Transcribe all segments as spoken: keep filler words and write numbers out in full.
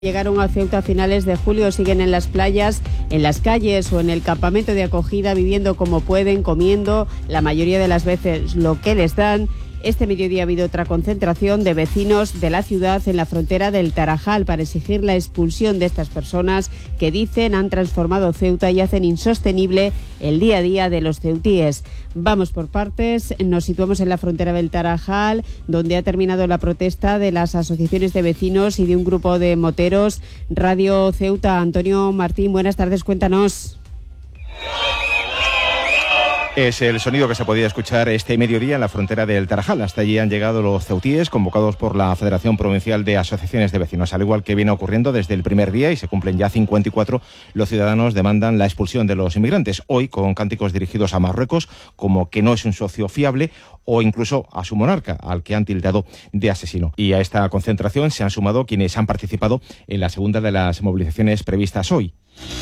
Llegaron a Ceuta a finales de julio, siguen en las playas, en las calles o en el campamento de acogida, viviendo como pueden, comiendo la mayoría de las veces lo que les dan. Este mediodía ha habido otra concentración de vecinos de la ciudad en la frontera del Tarajal para exigir la expulsión de estas personas que dicen han transformado Ceuta y hacen insostenible el día a día de los ceutíes. Vamos por partes, nos situamos en la frontera del Tarajal, donde ha terminado la protesta de las asociaciones de vecinos y de un grupo de moteros. Radio Ceuta, Antonio Martín, buenas tardes, cuéntanos. Es el sonido que se podía escuchar este mediodía en la frontera del Tarajal. Hasta allí han llegado los ceutíes convocados por la Federación Provincial de Asociaciones de Vecinos. Al igual que viene ocurriendo desde el primer día, y se cumplen ya cincuenta y cuatro, los ciudadanos demandan la expulsión de los inmigrantes. Hoy con cánticos dirigidos a Marruecos, como que no es un socio fiable, o incluso a su monarca, al que han tildado de asesino. Y a esta concentración se han sumado quienes han participado en la segunda de las movilizaciones previstas hoy.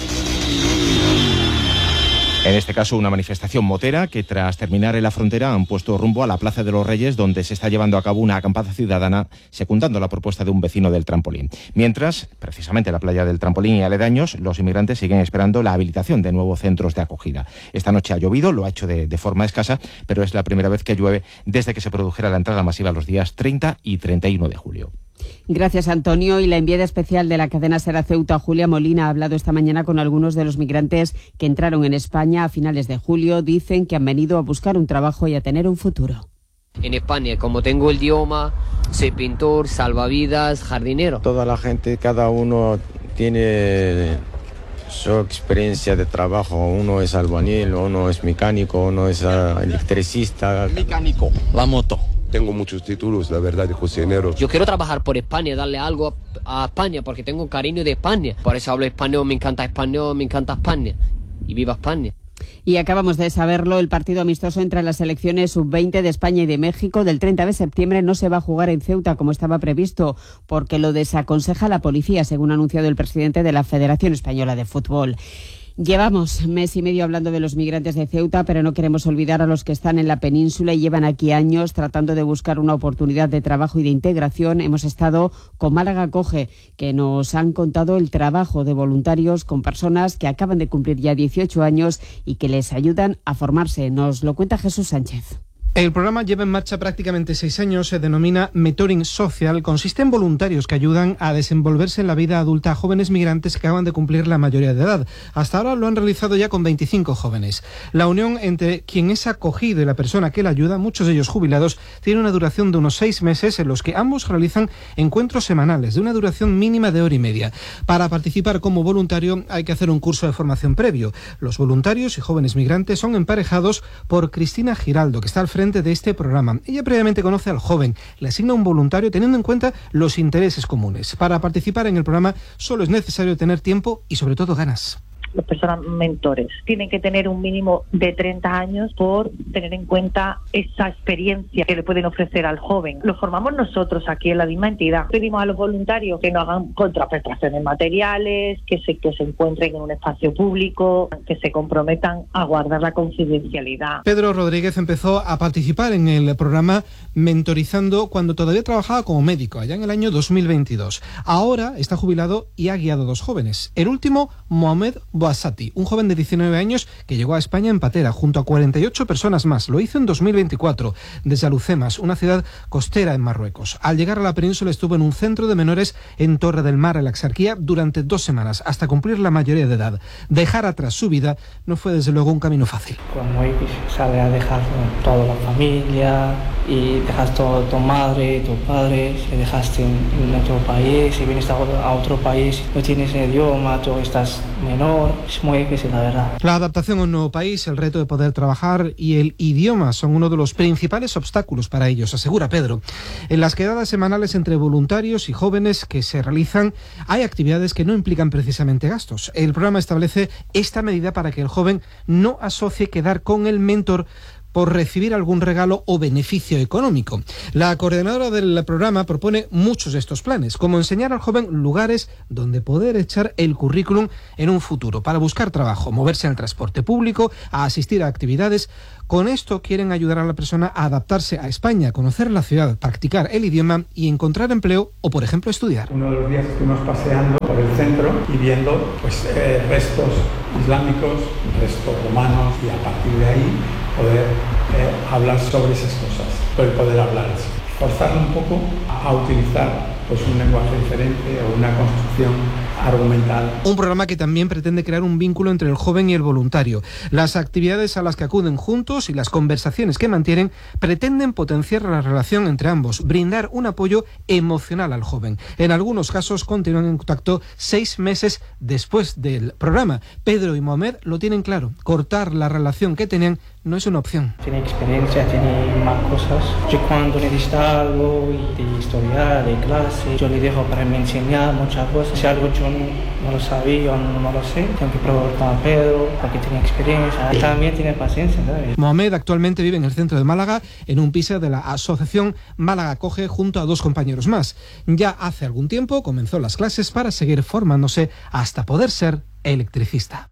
En este caso, una manifestación motera que, tras terminar en la frontera, han puesto rumbo a la Plaza de los Reyes, donde se está llevando a cabo una acampada ciudadana secundando la propuesta de un vecino del Trampolín. Mientras, precisamente en la playa del Trampolín y aledaños, los inmigrantes siguen esperando la habilitación de nuevos centros de acogida. Esta noche ha llovido, lo ha hecho de, de forma escasa, pero es la primera vez que llueve desde que se produjera la entrada masiva los días treinta y treinta y uno de julio. Gracias, Antonio. Y la enviada especial de la cadena SER a Ceuta, Julia Molina, ha hablado esta mañana con algunos de los migrantes que entraron en España a finales de julio. Dicen que han venido a buscar un trabajo y a tener un futuro. En España, como tengo el idioma, soy pintor, salvavidas, jardinero. Toda la gente, cada uno tiene su experiencia de trabajo. Uno es albañil, uno es mecánico, uno es electricista. Mecánico. La moto. Tengo muchos títulos, la verdad, de cocinero. Yo quiero trabajar por España, darle algo a, a España, porque tengo cariño de España. Por eso hablo español, me encanta español, me encanta España. Y viva España. Y acabamos de saberlo, el partido amistoso entre las selecciones sub veinte de España y de México del treinta de septiembre no se va a jugar en Ceuta como estaba previsto, porque lo desaconseja la policía, según ha anunciado el presidente de la Federación Española de Fútbol. Llevamos mes y medio hablando de los migrantes de Ceuta, pero no queremos olvidar a los que están en la península y llevan aquí años tratando de buscar una oportunidad de trabajo y de integración. Hemos estado con Málaga Acoge, que nos han contado el trabajo de voluntarios con personas que acaban de cumplir ya dieciocho años y que les ayudan a formarse. Nos lo cuenta Jesús Sánchez. El programa lleva en marcha prácticamente seis años, se denomina Mentoring Social, consiste en voluntarios que ayudan a desenvolverse en la vida adulta a jóvenes migrantes que acaban de cumplir la mayoría de edad. Hasta ahora lo han realizado ya con veinticinco jóvenes. La unión entre quien es acogido y la persona que le ayuda, muchos de ellos jubilados, tiene una duración de unos seis meses en los que ambos realizan encuentros semanales de una duración mínima de hora y media. Para participar como voluntario hay que hacer un curso de formación previo. Los voluntarios y jóvenes migrantes son emparejados por Cristina Giraldo, que está al frente de este programa. Ella previamente conoce al joven, le asigna un voluntario teniendo en cuenta los intereses comunes. Para participar en el programa solo es necesario tener tiempo y sobre todo ganas. Las personas mentores tienen que tener un mínimo de treinta años por tener en cuenta esa experiencia que le pueden ofrecer al joven. Lo formamos nosotros aquí en la misma entidad. Pedimos a los voluntarios que no hagan contraprestaciones materiales, que se, que se encuentren en un espacio público, que se comprometan a guardar la confidencialidad. Pedro Rodríguez empezó a participar en el programa mentorizando cuando todavía trabajaba como médico, allá en el año dos mil veintidós. Ahora está jubilado y ha guiado a dos jóvenes. El último, Mohamed Boasati, un joven de diecinueve años que llegó a España en patera junto a cuarenta y ocho personas más. Lo hizo en dos mil veinticuatro desde Alucemas, una ciudad costera en Marruecos. Al llegar a la península estuvo en un centro de menores en Torre del Mar, en la Axarquía, durante dos semanas, hasta cumplir la mayoría de edad. Dejar atrás su vida no fue desde luego un camino fácil. Cuando hay que saber a dejar toda la familia y dejas todo tu madre, tu padre, si dejaste en, en otro país, si vienes a otro país, no tienes el idioma, tú estás menor. Es muy difícil, la verdad. La adaptación a un nuevo país, el reto de poder trabajar y el idioma son uno de los principales obstáculos para ellos, asegura Pedro. En las quedadas semanales entre voluntarios y jóvenes que se realizan, hay actividades que no implican precisamente gastos. El programa establece esta medida para que el joven no asocie quedar con el mentor por recibir algún regalo o beneficio económico. La coordinadora del programa propone muchos de estos planes, como enseñar al joven lugares donde poder echar el currículum en un futuro, para buscar trabajo, moverse en el transporte público, a asistir a actividades. Con esto quieren ayudar a la persona a adaptarse a España, conocer la ciudad, practicar el idioma y encontrar empleo o, por ejemplo, estudiar. Uno de los días estuvimos paseando por el centro y viendo pues, eh, restos islámicos, restos romanos, y a partir de ahí poder eh, hablar sobre esas cosas, poder, poder hablar, forzarlo un poco a, a utilizar pues, un lenguaje diferente o una construcción argumental. Un programa que también pretende crear un vínculo entre el joven y el voluntario. Las actividades a las que acuden juntos y las conversaciones que mantienen pretenden potenciar la relación entre ambos, brindar un apoyo emocional al joven. En algunos casos continúan en contacto seis meses después del programa. Pedro y Mohamed lo tienen claro. Cortar la relación que tenían no es una opción. Tiene experiencia, tiene más cosas. Yo cuando necesita algo de historia, de clase, yo le dejo para me enseñar muchas cosas. Si algo yo no, no lo sabía o no, no lo sé, tengo que preguntar a Pedro porque tiene experiencia. Él también tiene paciencia, ¿sabes? Mohamed actualmente vive en el centro de Málaga, en un piso de la asociación Málaga Acoge, junto a dos compañeros más. Ya hace algún tiempo comenzó las clases para seguir formándose hasta poder ser electricista.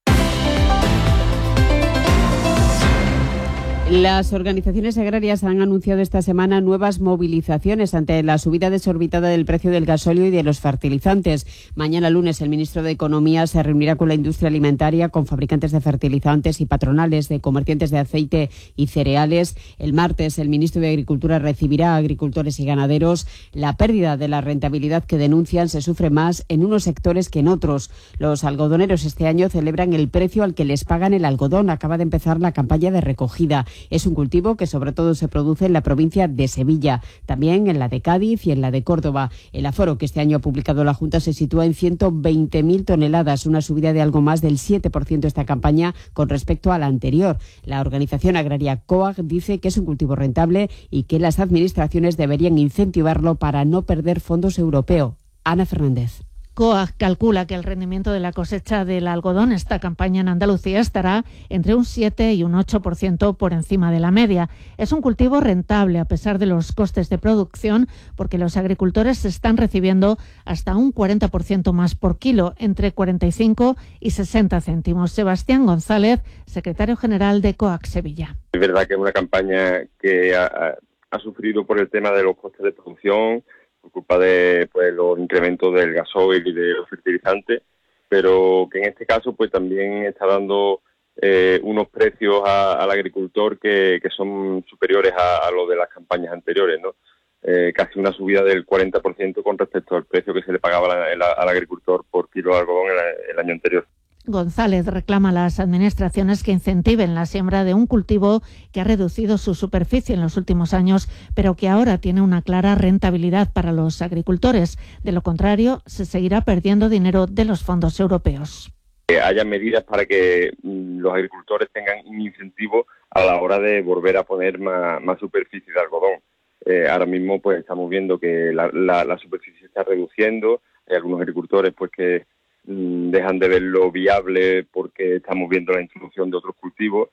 Las organizaciones agrarias han anunciado esta semana nuevas movilizaciones ante la subida desorbitada del precio del gasóleo y de los fertilizantes. Mañana lunes el ministro de Economía se reunirá con la industria alimentaria, con fabricantes de fertilizantes y patronales de comerciantes de aceite y cereales. El martes el ministro de Agricultura recibirá a agricultores y ganaderos. La pérdida de la rentabilidad que denuncian se sufre más en unos sectores que en otros. Los algodoneros este año celebran el precio al que les pagan el algodón. Acaba de empezar la campaña de recogida. Es un cultivo que sobre todo se produce en la provincia de Sevilla, también en la de Cádiz y en la de Córdoba. El aforo que este año ha publicado la Junta se sitúa en ciento veinte mil toneladas, una subida de algo más del siete por ciento esta campaña con respecto a la anterior. La organización agraria COAG dice que es un cultivo rentable y que las administraciones deberían incentivarlo para no perder fondos europeos. Ana Fernández. COAG calcula que el rendimiento de la cosecha del algodón esta campaña en Andalucía estará entre un siete y un ocho por ciento por encima de la media. Es un cultivo rentable a pesar de los costes de producción, porque los agricultores están recibiendo hasta un cuarenta por ciento más por kilo, entre cuarenta y cinco y sesenta céntimos. Sebastián González, secretario general de COAG Sevilla. Es verdad que es una campaña que ha, ha sufrido por el tema de los costes de producción, por culpa de pues, los incrementos del gasoil y de los fertilizantes, pero que en este caso pues también está dando eh, unos precios a, al agricultor que, que son superiores a, a los de las campañas anteriores, ¿no? Eh, casi una subida del cuarenta por ciento con respecto al precio que se le pagaba la, la, al agricultor por kilo de algodón el, el año anterior. González reclama a las administraciones que incentiven la siembra de un cultivo que ha reducido su superficie en los últimos años, pero que ahora tiene una clara rentabilidad para los agricultores. De lo contrario, se seguirá perdiendo dinero de los fondos europeos. Que haya medidas para que los agricultores tengan un incentivo a la hora de volver a poner más, más superficie de algodón. Eh, ahora mismo pues estamos viendo que la, la, la superficie se está reduciendo. Hay algunos agricultores pues que dejan de verlo viable porque estamos viendo la introducción de otros cultivos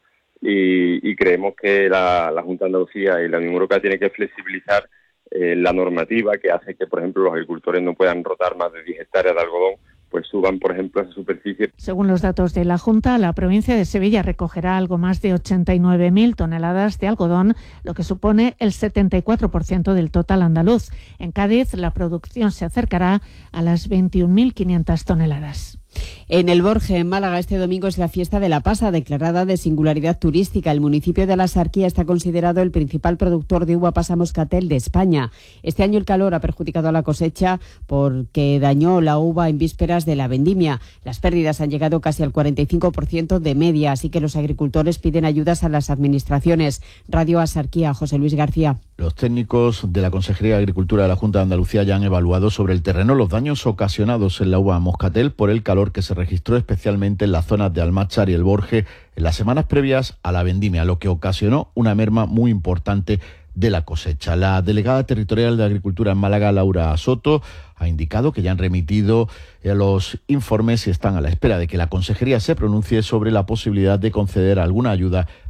y, y creemos que la, la Junta de Andalucía y la Unión Europea tienen que flexibilizar eh, la normativa que hace que, por ejemplo, los agricultores no puedan rotar más de diez hectáreas de algodón, pues suban, por ejemplo, esa superficie. Según los datos de la Junta, la provincia de Sevilla recogerá algo más de ochenta y nueve mil toneladas de algodón, lo que supone el setenta y cuatro por ciento del total andaluz. En Cádiz, la producción se acercará a las veintiún mil quinientas toneladas. En el Borje, en Málaga, este domingo es la fiesta de la pasa, declarada de singularidad turística. El municipio de La Sarquía está considerado el principal productor de uva pasa moscatel de España. Este año el calor ha perjudicado a la cosecha porque dañó la uva en vísperas de la vendimia. Las pérdidas han llegado casi al cuarenta y cinco por ciento de media, así que los agricultores piden ayudas a las administraciones. Radio Asarquía, José Luis García. Los técnicos de la Consejería de Agricultura de la Junta de Andalucía ya han evaluado sobre el terreno los daños ocasionados en la uva moscatel por el calor que se registró especialmente en las zonas de Almáchar y el Borje en las semanas previas a la vendimia, lo que ocasionó una merma muy importante de la cosecha. La delegada territorial de Agricultura en Málaga, Laura Soto, ha indicado que ya han remitido los informes y están a la espera de que la Consejería se pronuncie sobre la posibilidad de conceder alguna ayuda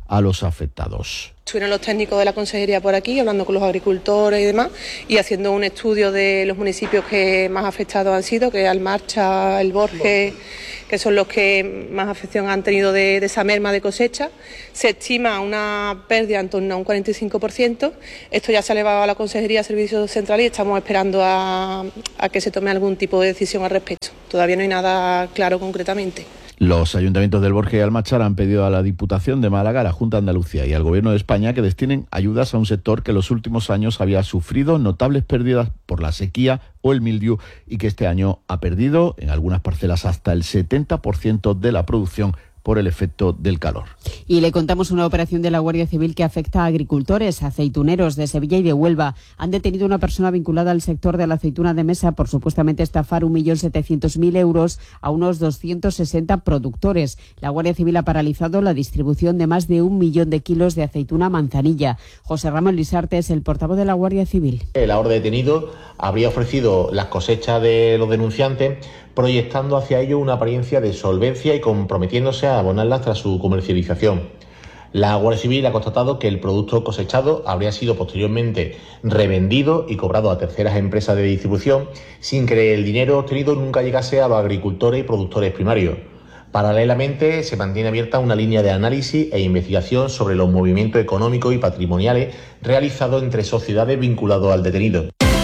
a los afectados. Estuvieron los técnicos de la consejería por aquí, hablando con los agricultores y demás, y haciendo un estudio de los municipios que más afectados han sido, que es Almarcha, El Borges, que son los que más afección han tenido de, de esa merma de cosecha. Se estima una pérdida en torno a un cuarenta y cinco por ciento. Esto ya se ha elevado a la Consejería de Servicios Centrales y estamos esperando a, a que se tome algún tipo de decisión al respecto. Todavía no hay nada claro concretamente. Los ayuntamientos del Borges y Almachar han pedido a la Diputación de Málaga, a la Junta de Andalucía y al Gobierno de España que destinen ayudas a un sector que en los últimos años había sufrido notables pérdidas por la sequía o el mildiu y que este año ha perdido en algunas parcelas hasta el setenta por ciento de la producción por el efecto del calor. Y le contamos una operación de la Guardia Civil que afecta a agricultores, aceituneros de Sevilla y de Huelva. Han detenido a una persona vinculada al sector de la aceituna de mesa por supuestamente estafar un millón setecientos mil euros a unos doscientos sesenta productores. La Guardia Civil ha paralizado la distribución de más de un millón de kilos de aceituna manzanilla. José Ramón Lisarte es el portavoz de la Guardia Civil. El ahora detenido habría ofrecido las cosechas de los denunciantes, proyectando hacia ello una apariencia de solvencia y comprometiéndose a abonarlas tras su comercialización. La Guardia Civil ha constatado que el producto cosechado habría sido posteriormente revendido y cobrado a terceras empresas de distribución sin que el dinero obtenido nunca llegase a los agricultores y productores primarios. Paralelamente, se mantiene abierta una línea de análisis e investigación sobre los movimientos económicos y patrimoniales realizados entre sociedades vinculados al detenido.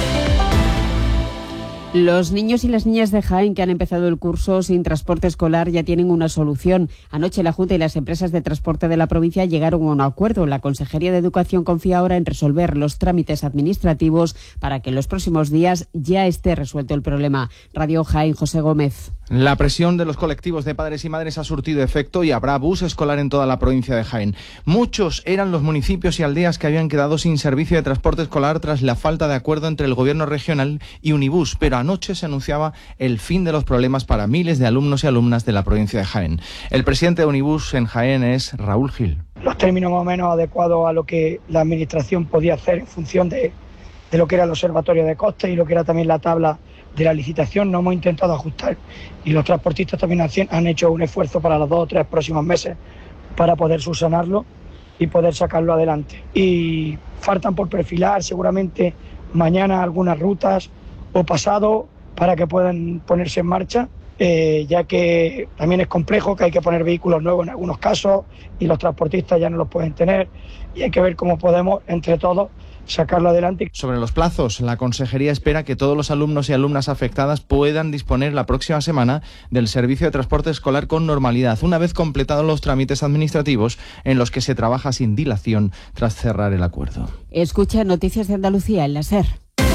Los niños y las niñas de Jaén que han empezado el curso sin transporte escolar ya tienen una solución. Anoche la Junta y las empresas de transporte de la provincia llegaron a un acuerdo. La Consejería de Educación confía ahora en resolver los trámites administrativos para que en los próximos días ya esté resuelto el problema. Radio Jaén, José Gómez. La presión de los colectivos de padres y madres ha surtido efecto y habrá bus escolar en toda la provincia de Jaén. Muchos eran los municipios y aldeas que habían quedado sin servicio de transporte escolar tras la falta de acuerdo entre el gobierno regional y Unibus, pero anoche se anunciaba el fin de los problemas para miles de alumnos y alumnas de la provincia de Jaén. El presidente de Unibus en Jaén es Raúl Gil. Los términos más o menos adecuados a lo que la administración podía hacer en función de, de lo que era el observatorio de costes y lo que era también la tabla de la licitación, nos hemos intentado ajustar y los transportistas también han hecho un esfuerzo para los dos o tres próximos meses para poder subsanarlo y poder sacarlo adelante. Y faltan por perfilar seguramente mañana algunas rutas o pasado para que puedan ponerse en marcha, eh, ya que también es complejo, que hay que poner vehículos nuevos en algunos casos y los transportistas ya no los pueden tener y hay que ver cómo podemos entre todos sacarlo adelante. Sobre los plazos, la Consejería espera que todos los alumnos y alumnas afectadas puedan disponer la próxima semana del servicio de transporte escolar con normalidad, una vez completados los trámites administrativos en los que se trabaja sin dilación tras cerrar el acuerdo. Escucha Noticias de Andalucía en la SER.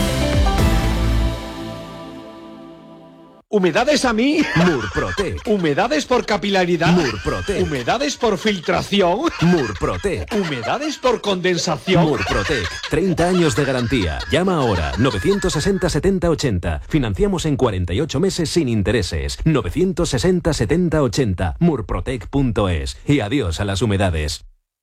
¿Humedades a mí? Murprotec. ¿Humedades por capilaridad? Murprotec. ¿Humedades por filtración? Murprotec. ¿Humedades por condensación? Murprotec. treinta años de garantía. Llama ahora. novecientos sesenta setenta ochenta. Financiamos en cuarenta y ocho meses sin intereses. novecientos sesenta setenta ochenta. murprotec punto es. Y adiós a las humedades.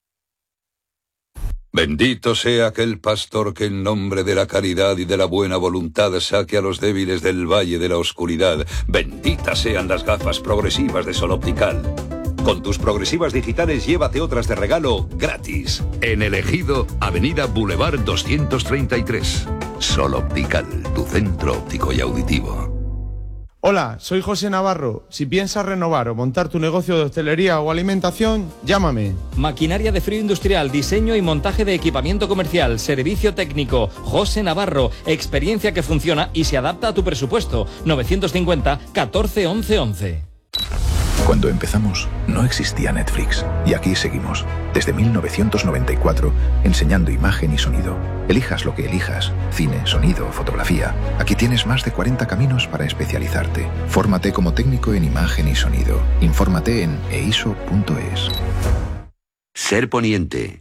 Bendito sea aquel pastor que en nombre de la caridad y de la buena voluntad saque a los débiles del valle de la oscuridad. Benditas sean las gafas progresivas de Sol Optical. Con tus progresivas digitales llévate otras de regalo gratis. En El Ejido, Avenida Boulevard doscientos treinta y tres. Sol Optical, tu centro óptico y auditivo. Hola, soy José Navarro. Si piensas renovar o montar tu negocio de hostelería o alimentación, llámame. Maquinaria de frío industrial, diseño y montaje de equipamiento comercial, servicio técnico. José Navarro, experiencia que funciona y se adapta a tu presupuesto. novecientos cincuenta catorce once once. Cuando empezamos, no existía Netflix. Y aquí seguimos, desde mil novecientos noventa y cuatro, enseñando imagen y sonido. Elijas lo que elijas, cine, sonido, fotografía. Aquí tienes más de cuarenta caminos para especializarte. Fórmate como técnico en imagen y sonido. Infórmate en e i s o punto es. Ser Poniente.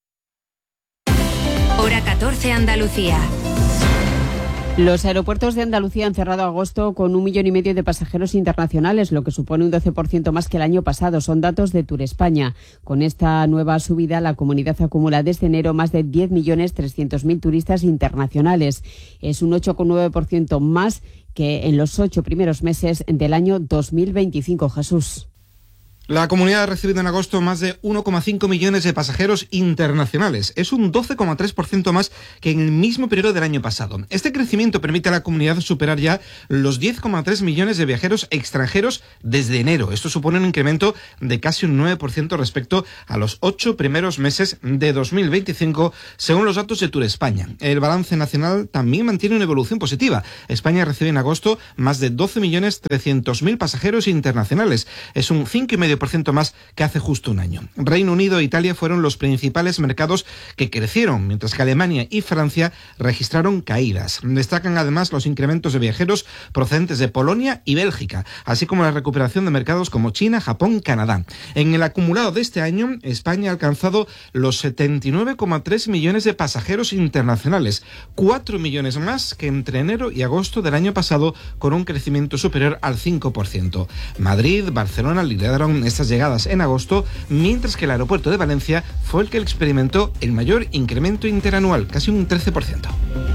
Hora catorce, Andalucía. Los aeropuertos de Andalucía han cerrado agosto con un millón y medio de pasajeros internacionales, lo que supone un doce por ciento más que el año pasado. Son datos de Turespaña. Con esta nueva subida, la comunidad acumula desde enero más de diez millones trescientos mil turistas internacionales. Es un ocho coma nueve por ciento más que en los ocho primeros meses del año dos mil veinticinco. Jesús. La comunidad ha recibido en agosto más de uno coma cinco millones de pasajeros internacionales. Es un doce coma tres por ciento más que en el mismo periodo del año pasado. Este crecimiento permite a la comunidad superar ya los diez coma tres millones de viajeros extranjeros desde enero. Esto supone un incremento de casi un nueve por ciento respecto a los ocho primeros meses de dos mil veinticinco, según los datos de Tour España. El balance nacional también mantiene una evolución positiva. España recibe en agosto más de doce millones trescientos mil pasajeros internacionales. Es un cinco coma cinco por ciento más que hace justo un año. Reino Unido e Italia fueron los principales mercados que crecieron, mientras que Alemania y Francia registraron caídas. Destacan además los incrementos de viajeros procedentes de Polonia y Bélgica, así como la recuperación de mercados como China, Japón y Canadá. En el acumulado de este año, España ha alcanzado los setenta y nueve coma tres millones de pasajeros internacionales, cuatro millones más que entre enero y agosto del año pasado, con un crecimiento superior al cinco por ciento. Madrid, Barcelona lideraron estas llegadas en agosto, mientras que el aeropuerto de Valencia fue el que experimentó el mayor incremento interanual, casi un trece por ciento.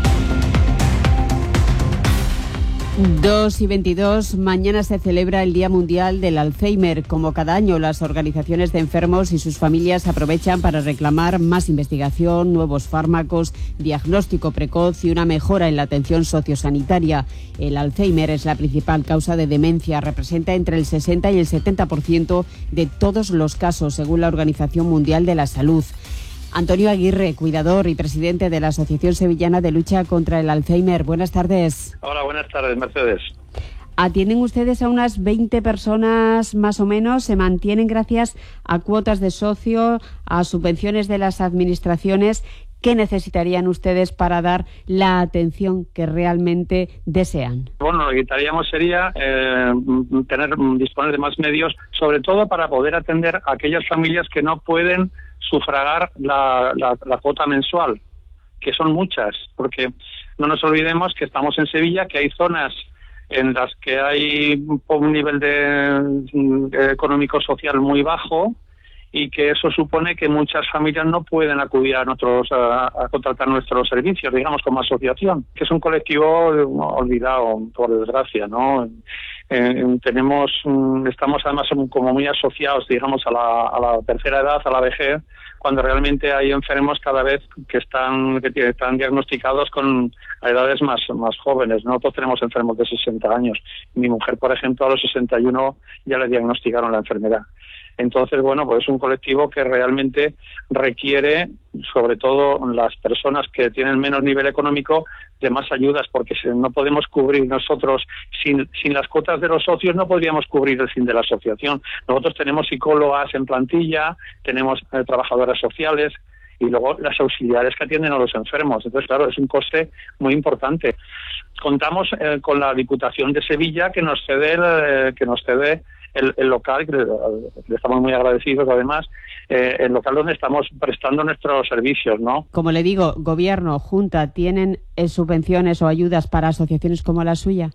dos y veintidós, mañana se celebra el Día Mundial del Alzheimer. Como cada año, las organizaciones de enfermos y sus familias aprovechan para reclamar más investigación, nuevos fármacos, diagnóstico precoz y una mejora en la atención sociosanitaria. El Alzheimer es la principal causa de demencia, representa entre el sesenta y el setenta por ciento de todos los casos, según la Organización Mundial de la Salud. Antonio Aguirre, cuidador y presidente de la Asociación Sevillana de Lucha contra el Alzheimer. Buenas tardes. Hola, buenas tardes, Mercedes. Atienden ustedes a unas veinte personas más o menos, se mantienen gracias a cuotas de socio, a subvenciones de las administraciones. ¿Qué necesitarían ustedes para dar la atención que realmente desean? Bueno, lo que necesitaríamos sería eh, tener disponer de más medios, sobre todo para poder atender a aquellas familias que no pueden sufragar la, la, la cuota mensual, que son muchas, porque no nos olvidemos que estamos en Sevilla, que hay zonas en las que hay un nivel de, de económico-social muy bajo, y que eso supone que muchas familias no pueden acudir a nosotros a, a contratar nuestros servicios, digamos, como asociación, que es un colectivo olvidado, por desgracia, ¿no? Eh, tenemos, estamos además como muy asociados, digamos, a la, a la tercera edad, a la vejez, cuando realmente hay enfermos cada vez que están que están diagnosticados con a edades más más jóvenes. Nosotros tenemos enfermos de sesenta años. Mi mujer, por ejemplo, a los sesenta y uno ya le diagnosticaron la enfermedad. Entonces, bueno, pues es un colectivo que realmente requiere, sobre todo las personas que tienen menos nivel económico, de más ayudas, porque no podemos cubrir nosotros, sin, sin las cuotas de los socios no podríamos cubrir el fin de la asociación. Nosotros tenemos psicólogas en plantilla, tenemos eh, trabajadoras sociales y luego las auxiliares que atienden a los enfermos. Entonces, claro, es un coste muy importante. Contamos eh, con la Diputación de Sevilla que nos cede el, eh, que nos cede El, el local, que le, le estamos muy agradecidos además, eh, el local donde estamos prestando nuestros servicios, ¿no? Como le digo, gobierno, junta, ¿tienen eh, subvenciones o ayudas para asociaciones como la suya?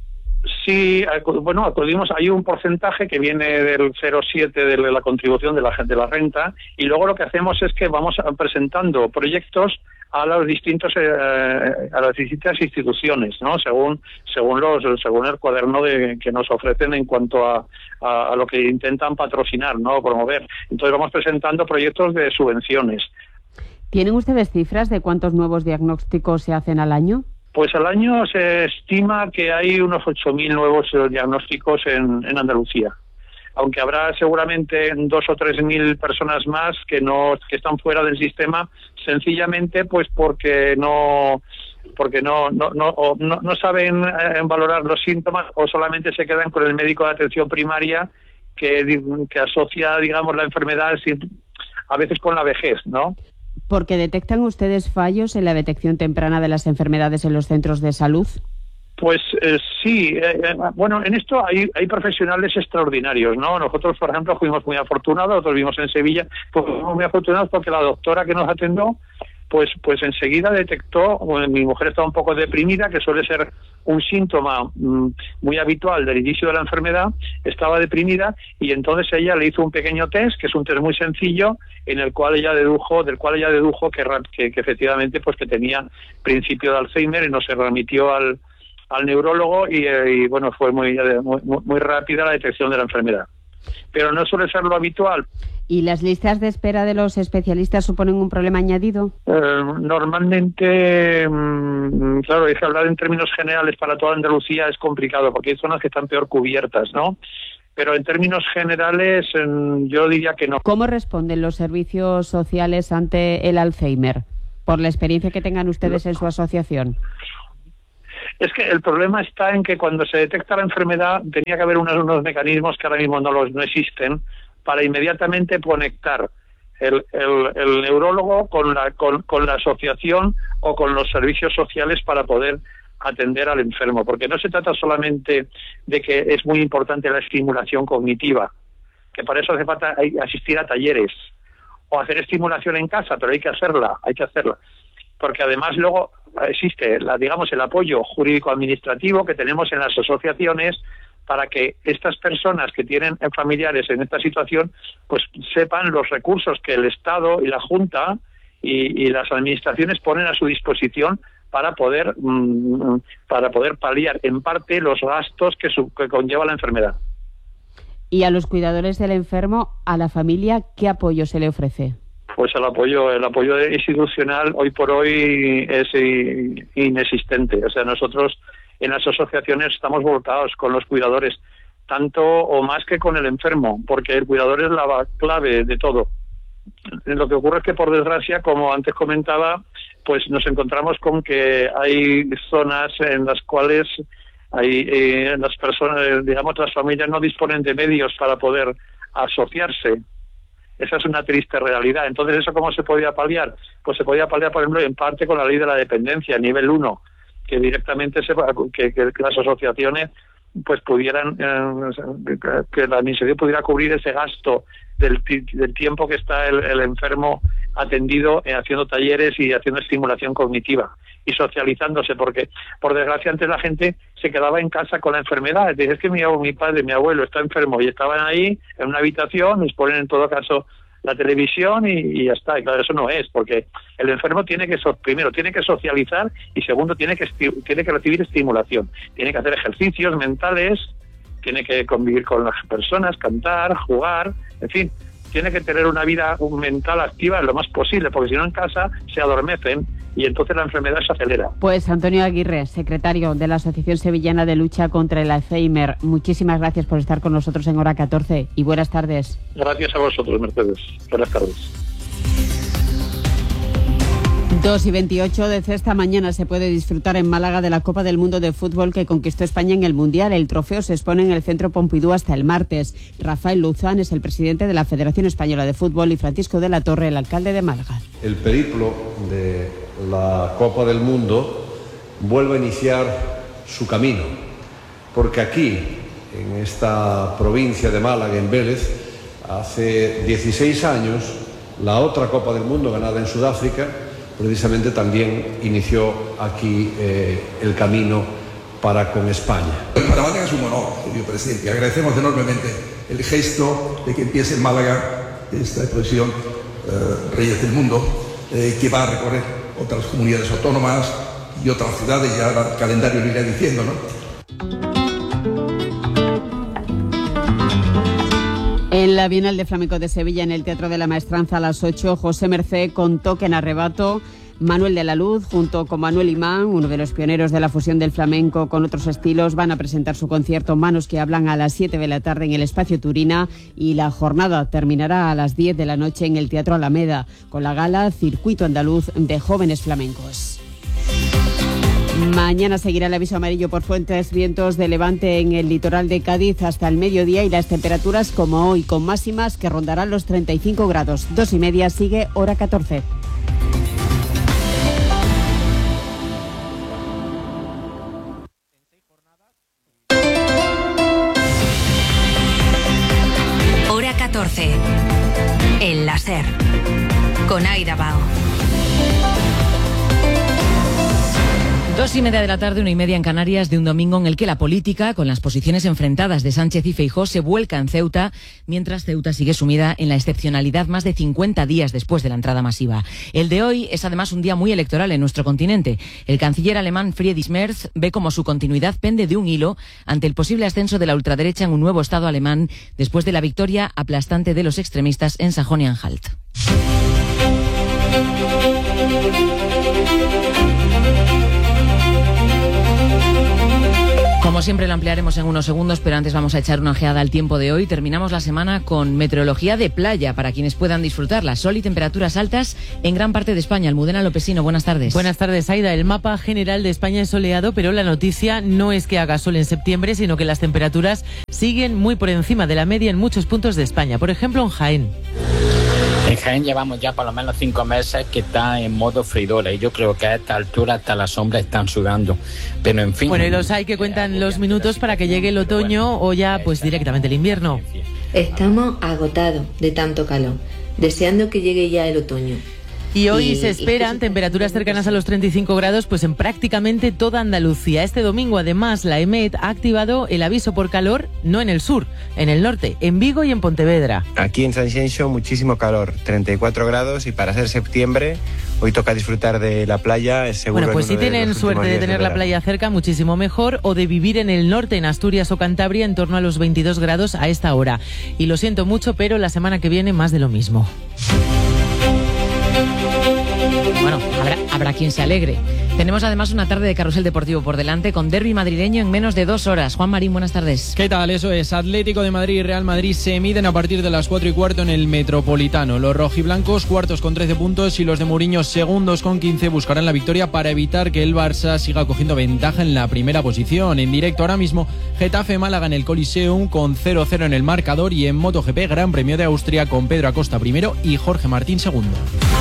Sí, bueno, acudimos, hay un porcentaje que viene del cero coma siete de la contribución de la de la renta, y luego lo que hacemos es que vamos presentando proyectos a los distintos eh, a las distintas instituciones, ¿no? Según según los según el cuaderno de, que nos ofrecen en cuanto a, a, a lo que intentan patrocinar, ¿no? Promover. Entonces vamos presentando proyectos de subvenciones. ¿Tienen ustedes cifras de cuántos nuevos diagnósticos se hacen al año? Pues al año se estima que hay unos ocho mil nuevos diagnósticos en, en Andalucía. Aunque habrá seguramente dos o tres mil personas más que no que están fuera del sistema, sencillamente pues porque no porque no no no no, no saben eh, valorar los síntomas, o solamente se quedan con el médico de atención primaria que que asocia, digamos, la enfermedad a veces con la vejez, ¿no? ¿Porque detectan ustedes fallos en la detección temprana de las enfermedades en los centros de salud? Pues eh, sí, eh, eh, bueno, en esto hay, hay profesionales extraordinarios, ¿no? Nosotros, por ejemplo, fuimos muy afortunados, nosotros vivimos en Sevilla, pues fuimos muy afortunados porque la doctora que nos atendió, pues pues enseguida detectó, bueno, mi mujer estaba un poco deprimida, que suele ser un síntoma mmm, muy habitual del inicio de la enfermedad, estaba deprimida, y entonces ella le hizo un pequeño test, que es un test muy sencillo, en el cual ella dedujo, del cual ella dedujo que, que, que efectivamente pues que tenía principio de Alzheimer, y nos remitió al al neurólogo y, y bueno, fue muy, muy muy rápida la detección de la enfermedad. pero no suele ser lo habitual. ¿Y las listas de espera de los especialistas suponen un problema añadido? Eh, normalmente, mmm, claro, es que hablar en términos generales para toda Andalucía es complicado, porque hay zonas que están peor cubiertas, ¿no? Pero en términos generales, eh, yo diría que no. ¿Cómo responden los servicios sociales ante el Alzheimer? Por la experiencia que tengan ustedes en su asociación. Es que el problema está en que cuando se detecta la enfermedad tenía que haber unos, unos mecanismos que ahora mismo no los no existen para inmediatamente conectar el, el, el neurólogo con la, con, con la asociación o con los servicios sociales para poder atender al enfermo, porque no se trata solamente de que es muy importante la estimulación cognitiva, que para eso hace falta asistir a talleres o hacer estimulación en casa, pero hay que hacerla, hay que hacerla, porque además luego existe, la, digamos, el apoyo jurídico-administrativo que tenemos en las asociaciones para que estas personas que tienen familiares en esta situación pues sepan los recursos que el Estado y la Junta y, y las administraciones ponen a su disposición para poder mmm, para poder paliar en parte los gastos que, su, que conlleva la enfermedad. Y a los cuidadores del enfermo, a la familia, ¿qué apoyo se le ofrece? Pues el apoyo el apoyo institucional hoy por hoy es inexistente. O sea, nosotros en las asociaciones estamos volcados con los cuidadores, tanto o más que con el enfermo, porque el cuidador es la clave de todo. Lo que ocurre es que, por desgracia, como antes comentaba, pues nos encontramos con que hay zonas en las cuales hay eh, las personas, digamos, las familias no disponen de medios para poder asociarse. Esa es una triste realidad. Entonces, ¿eso cómo se podía paliar? Pues se podía paliar, por ejemplo, en parte con la ley de la dependencia, nivel uno, que directamente se, que, que, que las asociaciones pues pudieran, eh, que la administración pudiera cubrir ese gasto del, del tiempo que está el, el enfermo atendido, eh, haciendo talleres y haciendo estimulación cognitiva y socializándose, porque por desgracia antes la gente se quedaba en casa con la enfermedad. Es decir, es que mi, mi padre, mi abuelo está enfermo y estaban ahí en una habitación, les ponen en todo caso la televisión y, y ya está. Y claro, eso no es, porque el enfermo tiene que, so, primero, tiene que socializar y segundo, tiene que, tiene que recibir estimulación. Tiene que hacer ejercicios mentales, tiene que convivir con las personas, cantar, jugar, en fin, tiene que tener una vida mental activa lo más posible, porque si no en casa se adormecen y entonces la enfermedad se acelera. Pues Antonio Aguirre, secretario de la Asociación Sevillana de Lucha contra el Alzheimer, muchísimas gracias por estar con nosotros en Hora catorce y buenas tardes. Gracias a vosotros, Mercedes. Buenas tardes. dos y veintiocho de esta mañana se puede disfrutar en Málaga de la Copa del Mundo de Fútbol que conquistó España en el Mundial. El trofeo se expone en el Centro Pompidou hasta el martes. Rafael Luzán es el presidente de la Federación Española de Fútbol y Francisco de la Torre, el alcalde de Málaga. El periplo de la Copa del Mundo vuelve a iniciar su camino, porque aquí, en esta provincia de Málaga, en Vélez, hace dieciséis años, la otra Copa del Mundo ganada en Sudáfrica, precisamente también inició aquí eh, el camino para con España. Para Málaga es un honor, señor presidente. Agradecemos enormemente el gesto de que empiece en Málaga esta exposición eh, Reyes del Mundo, eh, que va a recorrer otras comunidades autónomas y otras ciudades, ya el calendario lo irá diciendo, ¿no? En la Bienal de Flamenco de Sevilla, en el Teatro de la Maestranza, a las ocho, José Mercé contó que en Arrebato, Manuel de la Luz, junto con Manuel Imán, uno de los pioneros de la fusión del flamenco con otros estilos, van a presentar su concierto Manos que Hablan a las siete de la tarde en el Espacio Turina, y la jornada terminará a las diez de la noche en el Teatro Alameda, con la gala Circuito Andaluz de Jóvenes Flamencos. Mañana seguirá el aviso amarillo por fuertes vientos de levante en el litoral de Cádiz hasta el mediodía, y las temperaturas como hoy, con máximas que rondarán los treinta y cinco grados. Dos y media, sigue Hora catorce. Hora catorce. El láser. Con Aida Bao. Dos y media de la tarde, una y media en Canarias, de un domingo en el que la política, con las posiciones enfrentadas de Sánchez y Feijóo, se vuelca en Ceuta, mientras Ceuta sigue sumida en la excepcionalidad más de cincuenta días después de la entrada masiva. El de hoy es además un día muy electoral en nuestro continente. El canciller alemán Friedrich Merz ve como su continuidad pende de un hilo ante el posible ascenso de la ultraderecha en un nuevo Estado alemán después de la victoria aplastante de los extremistas en Sajonia-Anhalt. Como siempre lo ampliaremos en unos segundos, pero antes vamos a echar una ojeada al tiempo de hoy. Terminamos la semana con meteorología de playa para quienes puedan disfrutarla. Sol y temperaturas altas en gran parte de España. Almudena Lopesino, buenas tardes. Buenas tardes, Aida. El mapa general de España es soleado, pero la noticia no es que haga sol en septiembre, sino que las temperaturas siguen muy por encima de la media en muchos puntos de España. Por ejemplo, en Jaén. En Jaén llevamos ya por lo menos cinco meses que está en modo freidora y yo creo que a esta altura hasta las sombras están sudando. Pero en fin... Bueno, y los hay que cuentan los minutos para que llegue el otoño o ya pues directamente el invierno. Estamos agotados de tanto calor, deseando que llegue ya el otoño. Y hoy y, se esperan temperaturas cercanas a los treinta y cinco grados pues en prácticamente toda Andalucía. Este domingo, además, la EMET ha activado el aviso por calor, no en el sur, en el norte, en Vigo y en Pontevedra. Aquí en San Xenxo muchísimo calor, treinta y cuatro grados, y para ser septiembre hoy toca disfrutar de la playa, es seguro. Bueno, pues si tienen suerte de tener la playa cerca, muchísimo mejor, o de vivir en el norte, en Asturias o Cantabria, en torno a los veintidós grados a esta hora. Y lo siento mucho, pero la semana que viene más de lo mismo. Bueno, habrá, habrá quien se alegre. Tenemos además una tarde de carrusel deportivo por delante con derbi madrileño en menos de dos horas. Juan Marín, buenas tardes. ¿Qué tal? Eso es. Atlético de Madrid y Real Madrid se miden a partir de las cuatro y cuarto en el Metropolitano. Los rojiblancos cuartos con trece puntos y los de Mourinho segundos con quince buscarán la victoria para evitar que el Barça siga cogiendo ventaja en la primera posición. En directo ahora mismo, Getafe Málaga en el Coliseum con cero cero en el marcador, y en MotoGP Gran Premio de Austria con Pedro Acosta primero y Jorge Martín segundo.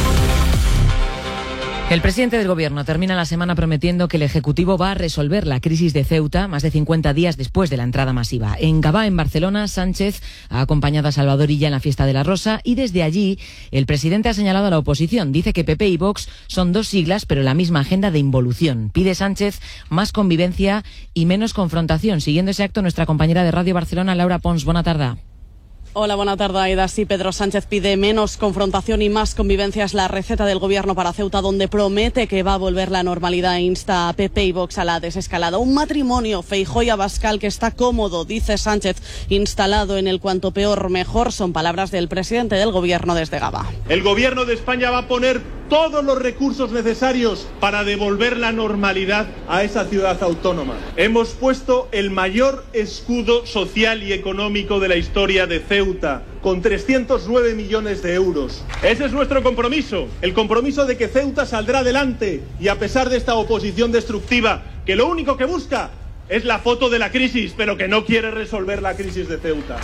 El presidente del Gobierno termina la semana prometiendo que el Ejecutivo va a resolver la crisis de Ceuta más de cincuenta días después de la entrada masiva. En Gavá, en Barcelona, Sánchez ha acompañado a Salvador Illa en la fiesta de la Rosa y desde allí el presidente ha señalado a la oposición. Dice que P P y Vox son dos siglas pero la misma agenda de involución. Pide Sánchez más convivencia y menos confrontación. Siguiendo ese acto, nuestra compañera de Radio Barcelona, Laura Pons. Buena tarde. Hola, buena tarde, Aida. Sí, Pedro Sánchez pide menos confrontación y más convivencia. Es la receta del Gobierno para Ceuta, donde promete que va a volver la normalidad e insta a P P y Vox a la desescalada. Un matrimonio, Feijóo y Abascal, que está cómodo, dice Sánchez, instalado en el cuanto peor mejor. Son palabras del presidente del Gobierno desde Gavá. El Gobierno de España va a poner todos los recursos necesarios para devolver la normalidad a esa ciudad autónoma. Hemos puesto el mayor escudo social y económico de la historia de Ceuta, con trescientos nueve millones de euros. Ese es nuestro compromiso, el compromiso de que Ceuta saldrá adelante, y a pesar de esta oposición destructiva, que lo único que busca es la foto de la crisis, pero que no quiere resolver la crisis de Ceuta.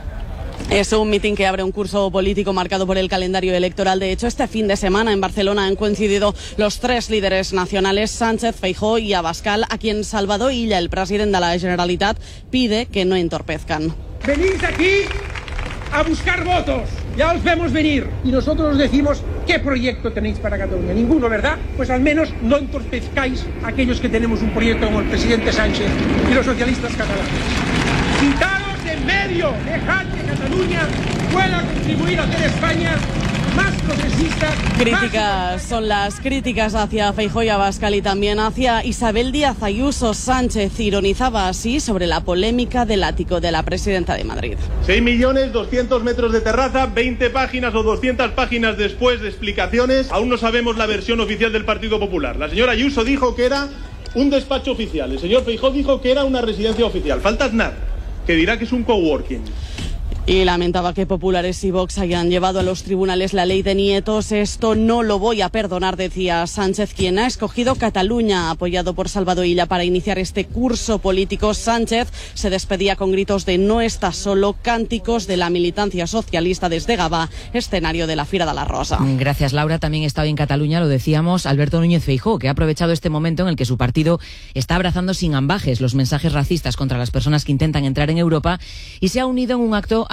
Es un mitin que abre un curso político marcado por el calendario electoral. De hecho, este fin de semana en Barcelona han coincidido los tres líderes nacionales, Sánchez, Feijóo y Abascal, a quien Salvador Illa, el presidente de la Generalitat, pide que no entorpezcan. Venís aquí a buscar votos, ya os vemos venir, y nosotros os decimos qué proyecto tenéis para Cataluña. Ninguno, ¿verdad? Pues al menos no entorpezcáis a aquellos que tenemos un proyecto como el presidente Sánchez y los socialistas catalanes. Quitaros de en medio, dejad que Cataluña pueda contribuir a hacer España más progresista. Críticas son las críticas hacia Feijóo y Abascal y también hacia Isabel Díaz Ayuso. Sánchez ironizaba así sobre la polémica del ático de la presidenta de Madrid. seis millones doscientos metros de terraza, veinte páginas o doscientas páginas después de explicaciones. Aún no sabemos la versión oficial del Partido Popular. La señora Ayuso dijo que era un despacho oficial. El señor Feijóo dijo que era una residencia oficial. Falta Aznar, que dirá que es un coworking. Y lamentaba que Populares y Vox hayan llevado a los tribunales la ley de nietos. Esto no lo voy a perdonar, decía Sánchez, quien ha escogido Cataluña, apoyado por Salvador Illa, para iniciar este curso político. Sánchez se despedía con gritos de "no está solo", cánticos de la militancia socialista desde Gavà, escenario de la Fira de la Rosa. Gracias, Laura. También está hoy en Cataluña, lo decíamos, Alberto Núñez Feijóo, que ha aprovechado este momento en el que su partido está abrazando sin ambajes los mensajes racistas contra las personas que intentan entrar en Europa y se ha unido en un acto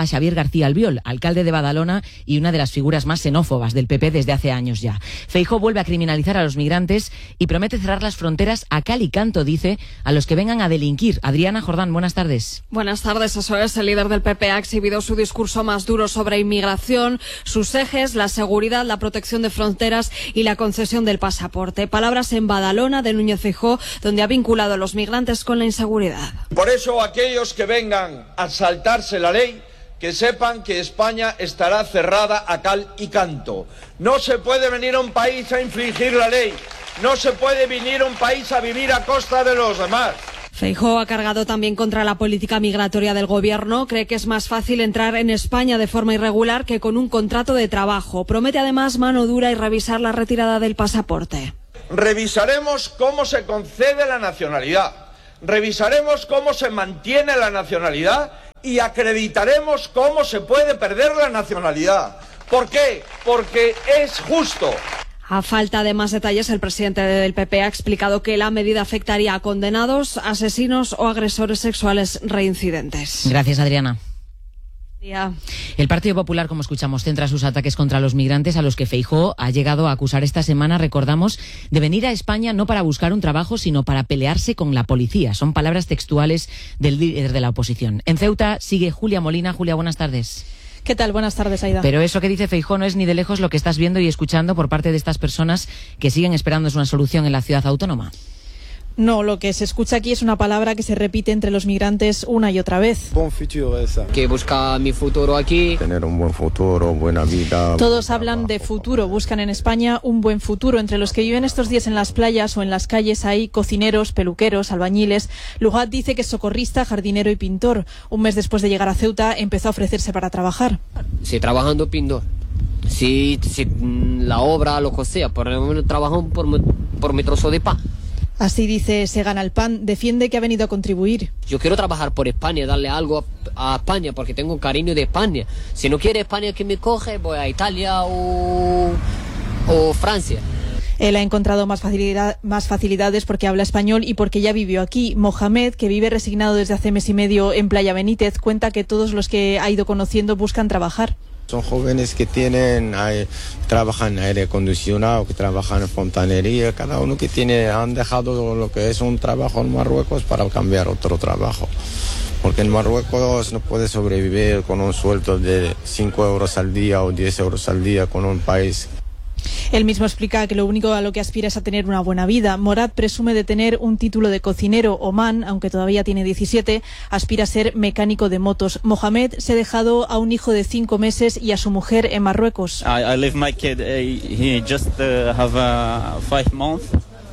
a Xavier García Albiol, alcalde de Badalona y una de las figuras más xenófobas del P P desde hace años ya. Feijóo vuelve a criminalizar a los migrantes y promete cerrar las fronteras a cal y canto, dice, a los que vengan a delinquir. Adriana Jordán, buenas tardes. Buenas tardes, eso es. El líder del P P ha exhibido su discurso más duro sobre inmigración, sus ejes, la seguridad, la protección de fronteras y la concesión del pasaporte. Palabras en Badalona de Núñez Feijóo, donde ha vinculado a los migrantes con la inseguridad. Por eso aquellos que vengan a saltarse la ley, que sepan que España estará cerrada a cal y canto. No se puede venir a un país a infringir la ley, no se puede venir a un país a vivir a costa de los demás. Feijóo ha cargado también contra la política migratoria del gobierno. Cree que es más fácil entrar en España de forma irregular que con un contrato de trabajo. Promete además mano dura y revisar la retirada del pasaporte. Revisaremos cómo se concede la nacionalidad, revisaremos cómo se mantiene la nacionalidad y acreditaremos cómo se puede perder la nacionalidad. ¿Por qué? Porque es justo. A falta de más detalles, el presidente del P P ha explicado que la medida afectaría a condenados, asesinos o agresores sexuales reincidentes. Gracias, Adriana. El Partido Popular, como escuchamos, centra sus ataques contra los migrantes, a los que Feijóo ha llegado a acusar esta semana, recordamos, de venir a España no para buscar un trabajo, sino para pelearse con la policía. Son palabras textuales del líder de la oposición. En Ceuta sigue Julia Molina. Julia, buenas tardes. ¿Qué tal? Buenas tardes, Aida. Pero eso que dice Feijóo no es ni de lejos lo que estás viendo y escuchando por parte de estas personas que siguen esperando una solución en la ciudad autónoma. No, lo que se escucha aquí es una palabra que se repite entre los migrantes una y otra vez. Buen futuro esa. Que busca mi futuro aquí. Tener un buen futuro, buena vida. Todos hablan de futuro, buscan en España un buen futuro. Entre los que viven estos días en las playas o en las calles hay cocineros, peluqueros, albañiles. Lugat dice que es socorrista, jardinero y pintor. Un mes después de llegar a Ceuta empezó a ofrecerse para trabajar. Sí, trabajando pintor. Sí, sí, la obra, lo que sea, por lo menos trabajo por, por mi trozo de pan. Así dice, se gana el pan, defiende que ha venido a contribuir. Yo quiero trabajar por España, darle algo a, a España, porque tengo un cariño de España. Si no quiere España que me coge, voy a Italia o, o Francia. Él ha encontrado más, facilidad, más facilidades porque habla español y porque ya vivió aquí. Mohamed, que vive resignado desde hace mes y medio en Playa Benítez, cuenta que todos los que ha ido conociendo buscan trabajar. Son jóvenes que tienen, hay, trabajan en aire acondicionado, que trabajan en fontanería, cada uno que tiene, han dejado lo que es un trabajo en Marruecos para cambiar otro trabajo. Porque en Marruecos no puede sobrevivir con un sueldo de cinco euros al día o diez euros al día con un país. Él mismo explica que lo único a lo que aspira es a tener una buena vida. Morad presume de tener un título de cocinero. Oman, aunque todavía tiene diecisiete, aspira a ser mecánico de motos. Mohamed se ha dejado a un hijo de cinco meses y a su mujer en Marruecos. I, I leave my kid, uh, he just uh, have uh, five months.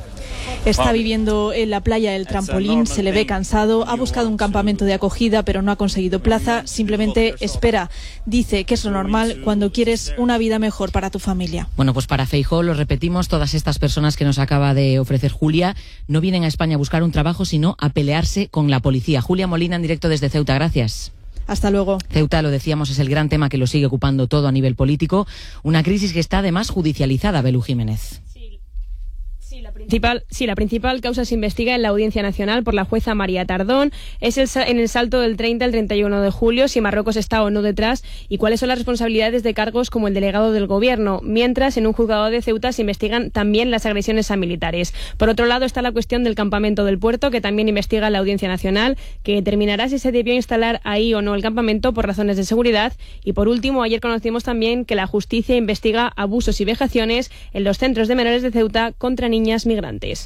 Está viviendo en la playa del Trampolín, se le ve cansado, ha buscado un campamento de acogida pero no ha conseguido plaza, simplemente espera. Dice que es lo normal cuando quieres una vida mejor para tu familia. Bueno, pues para Feijóo, lo repetimos, todas estas personas que nos acaba de ofrecer Julia no vienen a España a buscar un trabajo, sino a pelearse con la policía. Julia Molina, en directo desde Ceuta, gracias. Hasta luego. Ceuta, lo decíamos, es el gran tema que lo sigue ocupando todo a nivel político, una crisis que está además judicializada, Belú Jiménez. Principal, sí, la principal causa se investiga en la Audiencia Nacional por la jueza María Tardón. Es el, en el salto del treinta al treinta y uno de julio, si Marruecos está o no detrás y cuáles son las responsabilidades de cargos como el delegado del Gobierno. Mientras, en un juzgado de Ceuta se investigan también las agresiones a militares. Por otro lado está la cuestión del campamento del puerto, que también investiga la Audiencia Nacional, que determinará si se debió instalar ahí o no el campamento por razones de seguridad. Y por último, ayer conocimos también que la justicia investiga abusos y vejaciones en los centros de menores de Ceuta contra niñas migrantes.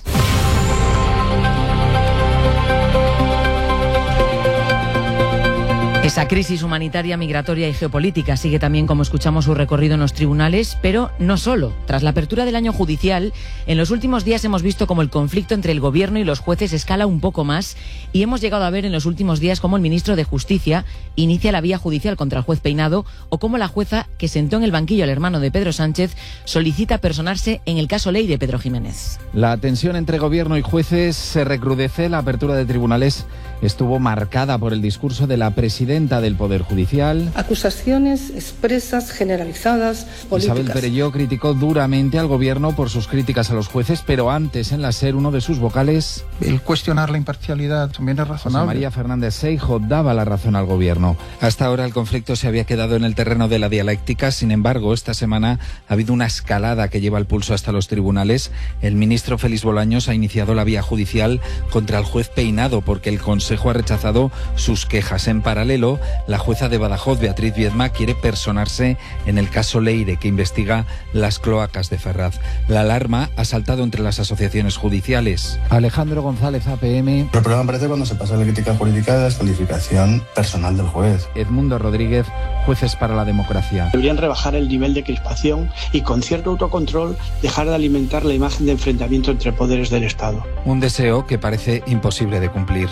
Esa crisis humanitaria, migratoria y geopolítica sigue también, como escuchamos, su recorrido en los tribunales, pero no solo. Tras la apertura del año judicial, en los últimos días hemos visto cómo el conflicto entre el gobierno y los jueces escala un poco más y hemos llegado a ver en los últimos días cómo el ministro de Justicia inicia la vía judicial contra el juez Peinado o cómo la jueza que sentó en el banquillo al hermano de Pedro Sánchez solicita personarse en el caso Ley de Pedro Jiménez. La tensión entre gobierno y jueces se recrudece. La apertura de tribunales estuvo marcada por el discurso de la presidenta presidenta del Poder Judicial. Acusaciones expresas, generalizadas, políticas. Isabel Perelló criticó duramente al gobierno por sus críticas a los jueces, pero antes en la SER uno de sus vocales... El cuestionar la imparcialidad también es razonable. José María Fernández Seijo daba la razón al gobierno. Hasta ahora el conflicto se había quedado en el terreno de la dialéctica, sin embargo, esta semana ha habido una escalada que lleva el pulso hasta los tribunales. El ministro Félix Bolaños ha iniciado la vía judicial contra el juez Peinado porque el Consejo ha rechazado sus quejas. En paralelo, la jueza de Badajoz, Beatriz Viedma, quiere personarse en el caso Leire, que investiga las cloacas de Ferraz. La alarma ha saltado entre las asociaciones judiciales. Alejandro González, A P M. El problema aparece cuando se pasa la crítica política de descalificación personal del juez. Edmundo Rodríguez, Jueces para la Democracia. Deberían rebajar el nivel de crispación y con cierto autocontrol dejar de alimentar la imagen de enfrentamiento entre poderes del Estado. Un deseo que parece imposible de cumplir.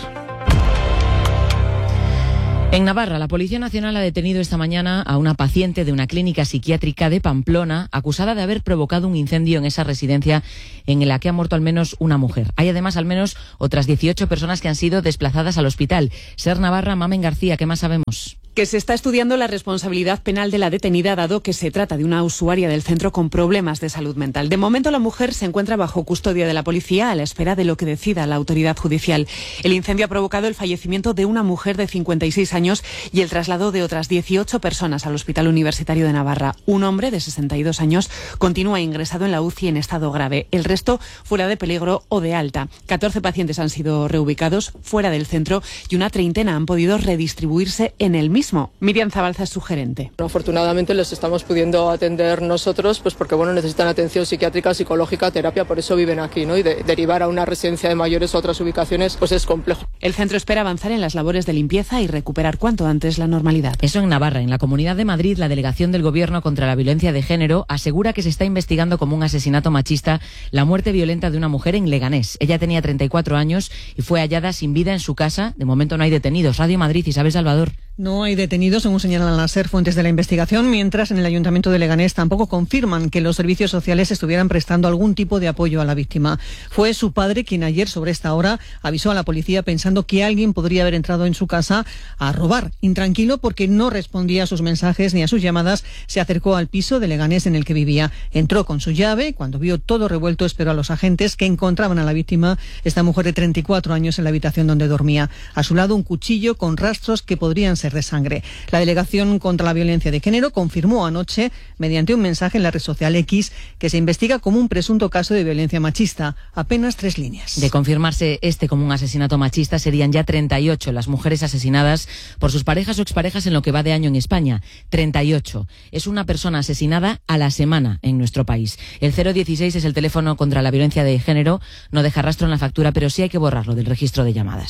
En Navarra, la Policía Nacional ha detenido esta mañana a una paciente de una clínica psiquiátrica de Pamplona acusada de haber provocado un incendio en esa residencia en la que ha muerto al menos una mujer. Hay además al menos otras dieciocho personas que han sido desplazadas al hospital. Ser Navarra, Mamen García, ¿qué más sabemos? Que se está estudiando la responsabilidad penal de la detenida, dado que se trata de una usuaria del centro con problemas de salud mental. De momento, la mujer se encuentra bajo custodia de la policía a la espera de lo que decida la autoridad judicial. El incendio ha provocado el fallecimiento de una mujer de cincuenta y seis años y el traslado de otras dieciocho personas al Hospital Universitario de Navarra. Un hombre de sesenta y dos años continúa ingresado en la U C I en estado grave. El resto fuera de peligro o de alta. catorce pacientes han sido reubicados fuera del centro y una treintena han podido redistribuirse en el mismo. Miriam Zabalza es su gerente. Afortunadamente les estamos pudiendo atender nosotros, pues porque bueno, necesitan atención psiquiátrica, psicológica, terapia, por eso viven aquí, ¿no? Y de, derivar a una residencia de mayores a otras ubicaciones, pues es complejo. El centro espera avanzar en las labores de limpieza y recuperar cuanto antes la normalidad. Eso en Navarra. En la Comunidad de Madrid, la delegación del Gobierno contra la violencia de género asegura que se está investigando como un asesinato machista la muerte violenta de una mujer en Leganés. Ella tenía treinta y cuatro años y fue hallada sin vida en su casa. De momento no hay detenidos. Radio Madrid, Isabel Salvador. No hay detenidos, según señalan las SER fuentes de la investigación, mientras en el Ayuntamiento de Leganés tampoco confirman que los servicios sociales estuvieran prestando algún tipo de apoyo a la víctima. Fue su padre quien ayer sobre esta hora avisó a la policía pensando que alguien podría haber entrado en su casa a robar. Intranquilo porque no respondía a sus mensajes ni a sus llamadas, se acercó al piso de Leganés en el que vivía. Entró con su llave, cuando vio todo revuelto esperó a los agentes que encontraban a la víctima, esta mujer de treinta y cuatro años, en la habitación donde dormía. A su lado un cuchillo con rastros que podrían ser de sangre. La Delegación contra la Violencia de Género confirmó anoche, mediante un mensaje en la red social X, que se investiga como un presunto caso de violencia machista. Apenas tres líneas. De confirmarse este como un asesinato machista, serían ya treinta y ocho las mujeres asesinadas por sus parejas o exparejas en lo que va de año en España. treinta y ocho. Es una persona asesinada a la semana en nuestro país. El cero dieciséis es el teléfono contra la violencia de género. No deja rastro en la factura, pero sí hay que borrarlo del registro de llamadas.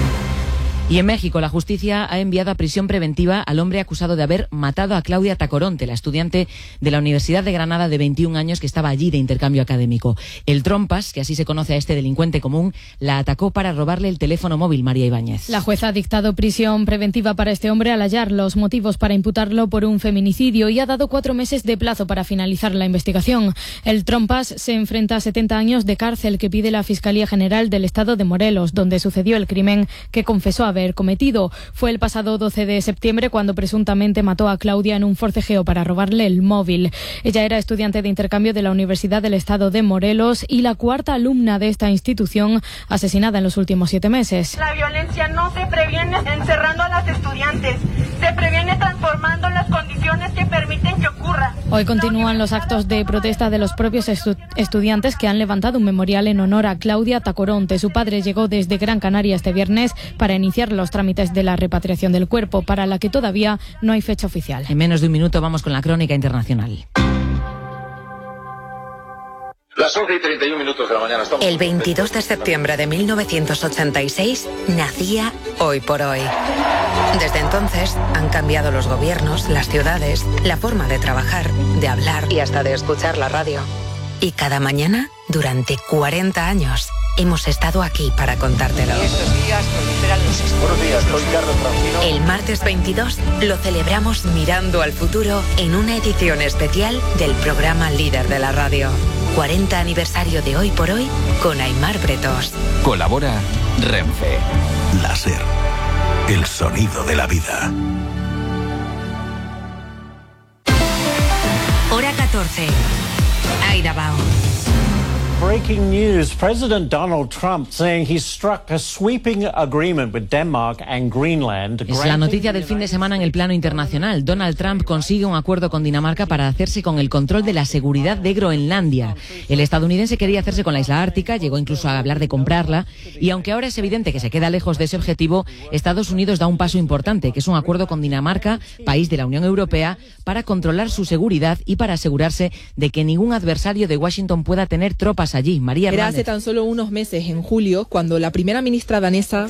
Y en México, la justicia ha enviado a prisión preventiva al hombre acusado de haber matado a Claudia Tacoronte, la estudiante de la Universidad de Granada de veintiún años que estaba allí de intercambio académico. El Trompas, que así se conoce a este delincuente común, la atacó para robarle el teléfono móvil. María Ibáñez. La jueza ha dictado prisión preventiva para este hombre al hallar los motivos para imputarlo por un feminicidio y ha dado cuatro meses de plazo para finalizar la investigación. El Trompas se enfrenta a setenta años de cárcel que pide la Fiscalía General del Estado de Morelos, donde sucedió el crimen que confesó haber cometido. Fue el pasado doce de septiembre cuando presuntamente mató a Claudia en un forcejeo para robarle el móvil. Ella era estudiante de intercambio de la Universidad del Estado de Morelos y la cuarta alumna de esta institución asesinada en los últimos siete meses. La violencia no se previene encerrando a las estudiantes, se previene transformando las condiciones que permiten que ocurra. Hoy continúan los actos de protesta de los propios estu- estudiantes que han levantado un memorial en honor a Claudia Tacoronte. Su padre llegó desde Gran Canaria este viernes para iniciar los trámites de la repatriación del cuerpo, para la que todavía no hay fecha oficial. En menos de un minuto vamos con la crónica internacional. Las once y treinta y un minutos de la mañana. Estamos El veintidós de septiembre de mil novecientos ochenta y seis nacía Hoy por Hoy. Desde entonces han cambiado los gobiernos, las ciudades, la forma de trabajar, de hablar y hasta de escuchar la radio. Y cada mañana, durante cuarenta años, hemos estado aquí para contártelo. Buenos días, soy Carlos Francino. El martes veintidós lo celebramos mirando al futuro en una edición especial del programa líder de la radio. cuarenta aniversario de Hoy por Hoy con Aimar Bretos. Colabora Renfe. La SER. el sonido de la vida. Hora catorce. Aida Bao. Breaking news. President Donald Trump saying he struck a sweeping agreement with Denmark and Greenland. Es la noticia del fin de semana en el plano internacional. Donald Trump consigue un acuerdo con Dinamarca para hacerse con el control de la seguridad de Groenlandia. El estadounidense quería hacerse con la isla ártica, llegó incluso a hablar de comprarla, y aunque ahora es evidente que se queda lejos de ese objetivo, Estados Unidos da un paso importante, que es un acuerdo con Dinamarca, país de la Unión Europea, para controlar su seguridad y para asegurarse de que ningún adversario de Washington pueda tener tropas allí. María Era Hernández. hace tan solo unos meses, en julio, cuando la primera ministra danesa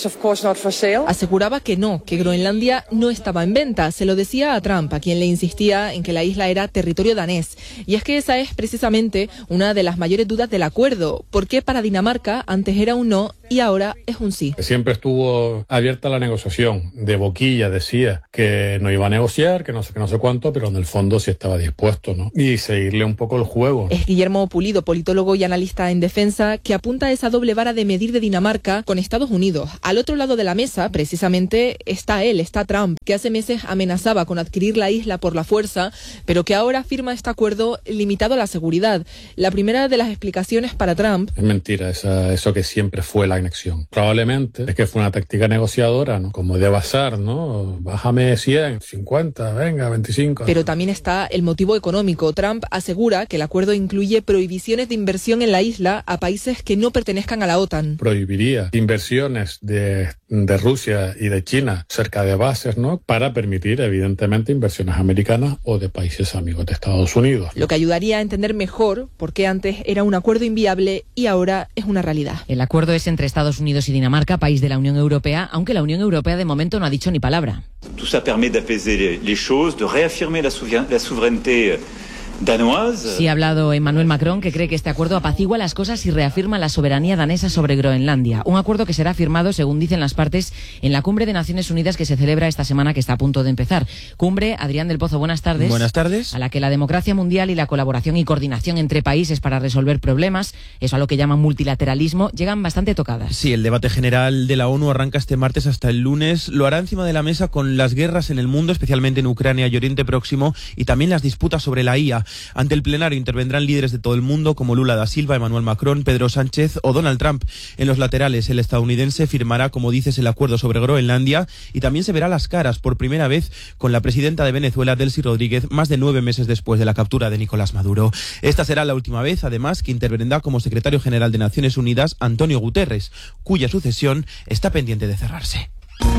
aseguraba que no, que Groenlandia no estaba en venta. Se lo decía a Trump, a quien le insistía en que la isla era territorio danés. Y es que esa es precisamente una de las mayores dudas del acuerdo. ¿Por qué para Dinamarca antes era un no y ahora es un sí? Siempre estuvo abierta la negociación. De boquilla decía que no iba a negociar, que no sé qué, no sé cuánto, pero en el fondo sí estaba dispuesto, ¿no? Y seguirle un poco el juego. Es Guillermo Pulido, politólogo y analista en defensa, que apunta a esa doble vara de medir de Dinamarca con Estados Unidos. Al otro lado de la mesa, precisamente, está él, está Trump, que hace meses amenazaba con adquirir la isla por la fuerza, pero que ahora firma este acuerdo limitado a la seguridad. La primera de las explicaciones para Trump... Es mentira, esa, eso que siempre fue la anexión. Probablemente es que fue una táctica negociadora, ¿no? Como de bazar, ¿no? Bájame cien, cincuenta, venga, veinticinco. Pero también está el motivo económico. Trump asegura que el acuerdo incluye prohibiciones de inversión en la isla a países que no pertenezcan a la OTAN. Prohibiría inversiones de, de Rusia y de China cerca de bases, ¿no? Para permitir, evidentemente, inversiones americanas o de países amigos de Estados Unidos, ¿no? Lo que ayudaría a entender mejor por qué antes era un acuerdo inviable y ahora es una realidad. El acuerdo es entre Estados Unidos y Dinamarca, país de la Unión Europea, aunque la Unión Europea de momento no ha dicho ni palabra. Tout ça permet d'apaiser les choses, de réaffirmer la souveraineté danoise. Sí ha hablado Emmanuel Macron, que cree que este acuerdo apacigua las cosas y reafirma la soberanía danesa sobre Groenlandia. Un acuerdo que será firmado, según dicen las partes, en la Cumbre de Naciones Unidas que se celebra esta semana, que está a punto de empezar. Cumbre, Adrián del Pozo, buenas tardes. Buenas tardes. A la que la democracia mundial y la colaboración y coordinación entre países para resolver problemas, eso a lo que llaman multilateralismo, llegan bastante tocadas. Sí, el debate general de la ONU arranca este martes hasta el lunes. Lo hará encima de la mesa con las guerras en el mundo, especialmente en Ucrania y Oriente Próximo, y también las disputas sobre la I A. Ante el plenario intervendrán líderes de todo el mundo como Lula da Silva, Emmanuel Macron, Pedro Sánchez o Donald Trump. En los laterales, el estadounidense firmará, como dices, el acuerdo sobre Groenlandia y también se verá las caras por primera vez con la presidenta de Venezuela, Delcy Rodríguez, más de nueve meses después de la captura de Nicolás Maduro. Esta será la última vez, además, que intervendrá como secretario general de Naciones Unidas Antonio Guterres, cuya sucesión está pendiente de cerrarse.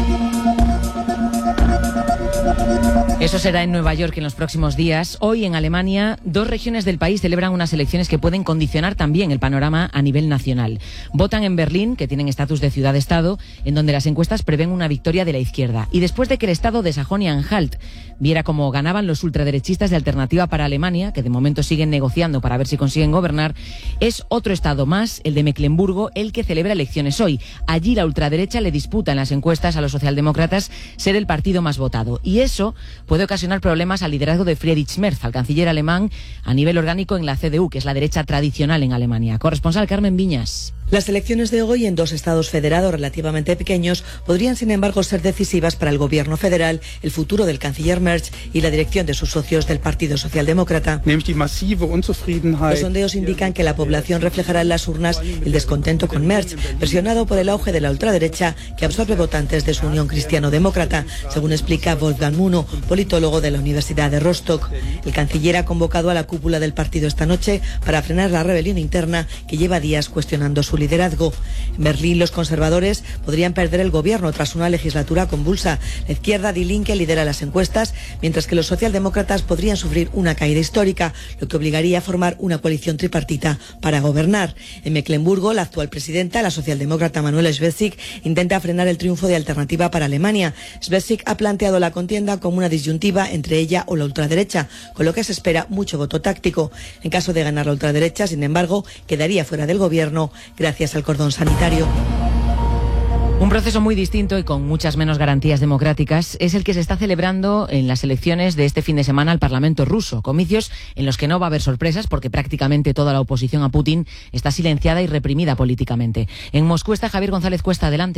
Eso será en Nueva York en los próximos días. Hoy en Alemania, dos regiones del país celebran unas elecciones que pueden condicionar también el panorama a nivel nacional. Votan en Berlín, que tienen estatus de ciudad-estado, en donde las encuestas prevén una victoria de la izquierda. Y después de que el estado de Sajonia-Anhalt viera cómo ganaban los ultraderechistas de Alternativa para Alemania, que de momento siguen negociando para ver si consiguen gobernar, es otro estado más, el de Mecklemburgo, el que celebra elecciones hoy. Allí la ultraderecha le disputa en las encuestas a los socialdemócratas ser el partido más votado. Y eso puede ocasionar problemas al liderazgo de Friedrich Merz, al canciller alemán, a nivel orgánico en la C D U, que es la derecha tradicional en Alemania. Corresponsal Carmen Viñas. Las elecciones de hoy en dos estados federados relativamente pequeños podrían, sin embargo, ser decisivas para el gobierno federal, el futuro del canciller Merz y la dirección de sus socios del Partido Socialdemócrata. Los sondeos indican que la población reflejará en las urnas el descontento con Merz, presionado por el auge de la ultraderecha que absorbe votantes de su Unión Cristiano-Demócrata, según explica Wolfgang Muno, politólogo de la Universidad de Rostock. El canciller ha convocado a la cúpula del partido esta noche para frenar la rebelión interna que lleva días cuestionando su liderazgo. En Berlín, los conservadores podrían perder el gobierno tras una legislatura convulsa. La izquierda Die Linke lidera las encuestas, mientras que los socialdemócratas podrían sufrir una caída histórica, lo que obligaría a formar una coalición tripartita para gobernar. En Mecklemburgo, la actual presidenta, la socialdemócrata Manuela Schwesig, intenta frenar el triunfo de Alternativa para Alemania. Schwesig ha planteado la contienda como una disyuntiva entre ella o la ultraderecha, con lo que se espera mucho voto táctico. En caso de ganar la ultraderecha, sin embargo, quedaría fuera del gobierno gracias al cordón sanitario. Un proceso muy distinto y con muchas menos garantías democráticas es el que se está celebrando en las elecciones de este fin de semana al Parlamento ruso. Comicios en los que no va a haber sorpresas porque prácticamente toda la oposición a Putin está silenciada y reprimida políticamente. En Moscú está Javier González Cuesta. Adelante.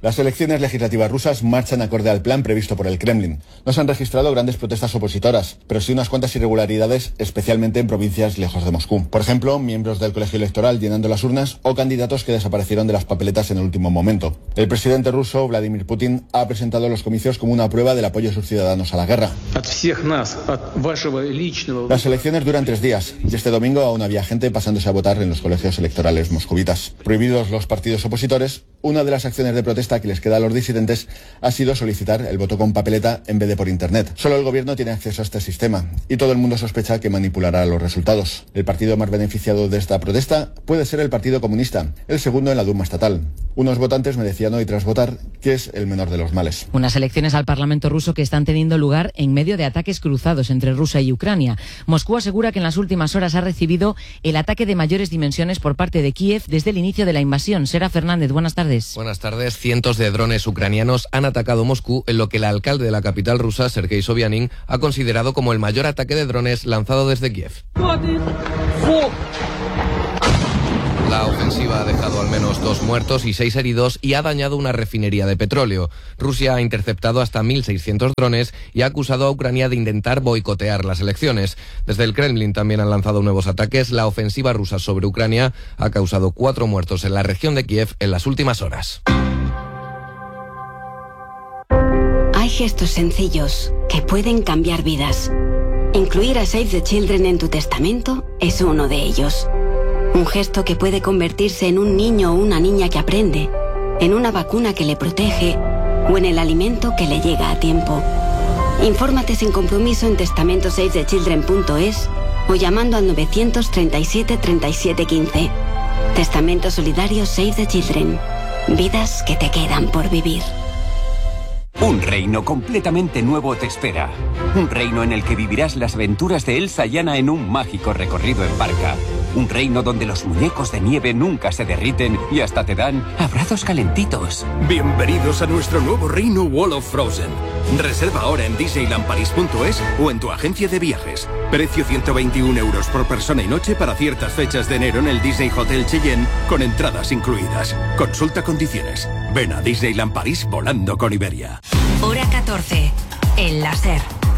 Las elecciones legislativas rusas marchan acorde al plan previsto por el Kremlin. No se han registrado grandes protestas opositoras, pero sí unas cuantas irregularidades, especialmente en provincias lejos de Moscú. Por ejemplo, miembros del colegio electoral llenando las urnas o candidatos que desaparecieron de las papeletas en el último momento. El presidente ruso, Vladimir Putin, ha presentado los comicios como una prueba del apoyo de sus ciudadanos a la guerra. Las elecciones duran tres días y este domingo aún había gente pasándose a votar en los colegios electorales moscovitas. Prohibidos los partidos opositores, una de las acciones de protesta que les queda a los disidentes ha sido solicitar el voto con papeleta en vez de por internet. Solo el gobierno tiene acceso a este sistema y todo el mundo sospecha que manipulará los resultados. El partido más beneficiado de esta protesta puede ser el Partido Comunista, el segundo en la Duma estatal. Unos votantes me decían hoy tras votar que es el menor de los males. Unas elecciones al Parlamento ruso que están teniendo lugar en medio de ataques cruzados entre Rusia y Ucrania. Moscú asegura que en las últimas horas ha recibido el ataque de mayores dimensiones por parte de Kiev desde el inicio de la invasión. Sera Fernández, buenas tardes. Buenas tardes. Cientos de drones ucranianos han atacado Moscú en lo que el alcalde de la capital rusa, Sergei Sobyanin, ha considerado como el mayor ataque de drones lanzado desde Kiev. La ofensiva ha dejado al menos dos muertos y seis heridos y ha dañado una refinería de petróleo. Rusia ha interceptado hasta mil seiscientos drones y ha acusado a Ucrania de intentar boicotear las elecciones. Desde el Kremlin también han lanzado nuevos ataques. La ofensiva rusa sobre Ucrania ha causado cuatro muertos en la región de Kiev en las últimas horas. Hay gestos sencillos que pueden cambiar vidas. Incluir a Save the Children en tu testamento es uno de ellos. Un gesto que puede convertirse en un niño o una niña que aprende, en una vacuna que le protege o en el alimento que le llega a tiempo. Infórmate sin compromiso en testamento save the children punto es o llamando al novecientos treinta y siete treinta y siete quince. Testamento solidario Save the Children. Vidas que te quedan por vivir. Un reino completamente nuevo te espera. Un reino en el que vivirás las aventuras de Elsa y Anna en un mágico recorrido en barca. Un reino donde los muñecos de nieve nunca se derriten y hasta te dan abrazos calentitos. Bienvenidos a nuestro nuevo reino Wall of Frozen. Reserva ahora en disneyland paris punto es o en tu agencia de viajes. Precio ciento veintiún euros por persona y noche para ciertas fechas de enero en el Disney Hotel Cheyenne con entradas incluidas. Consulta condiciones. Ven a Disneyland París volando con Iberia. Hora catorce. El láser.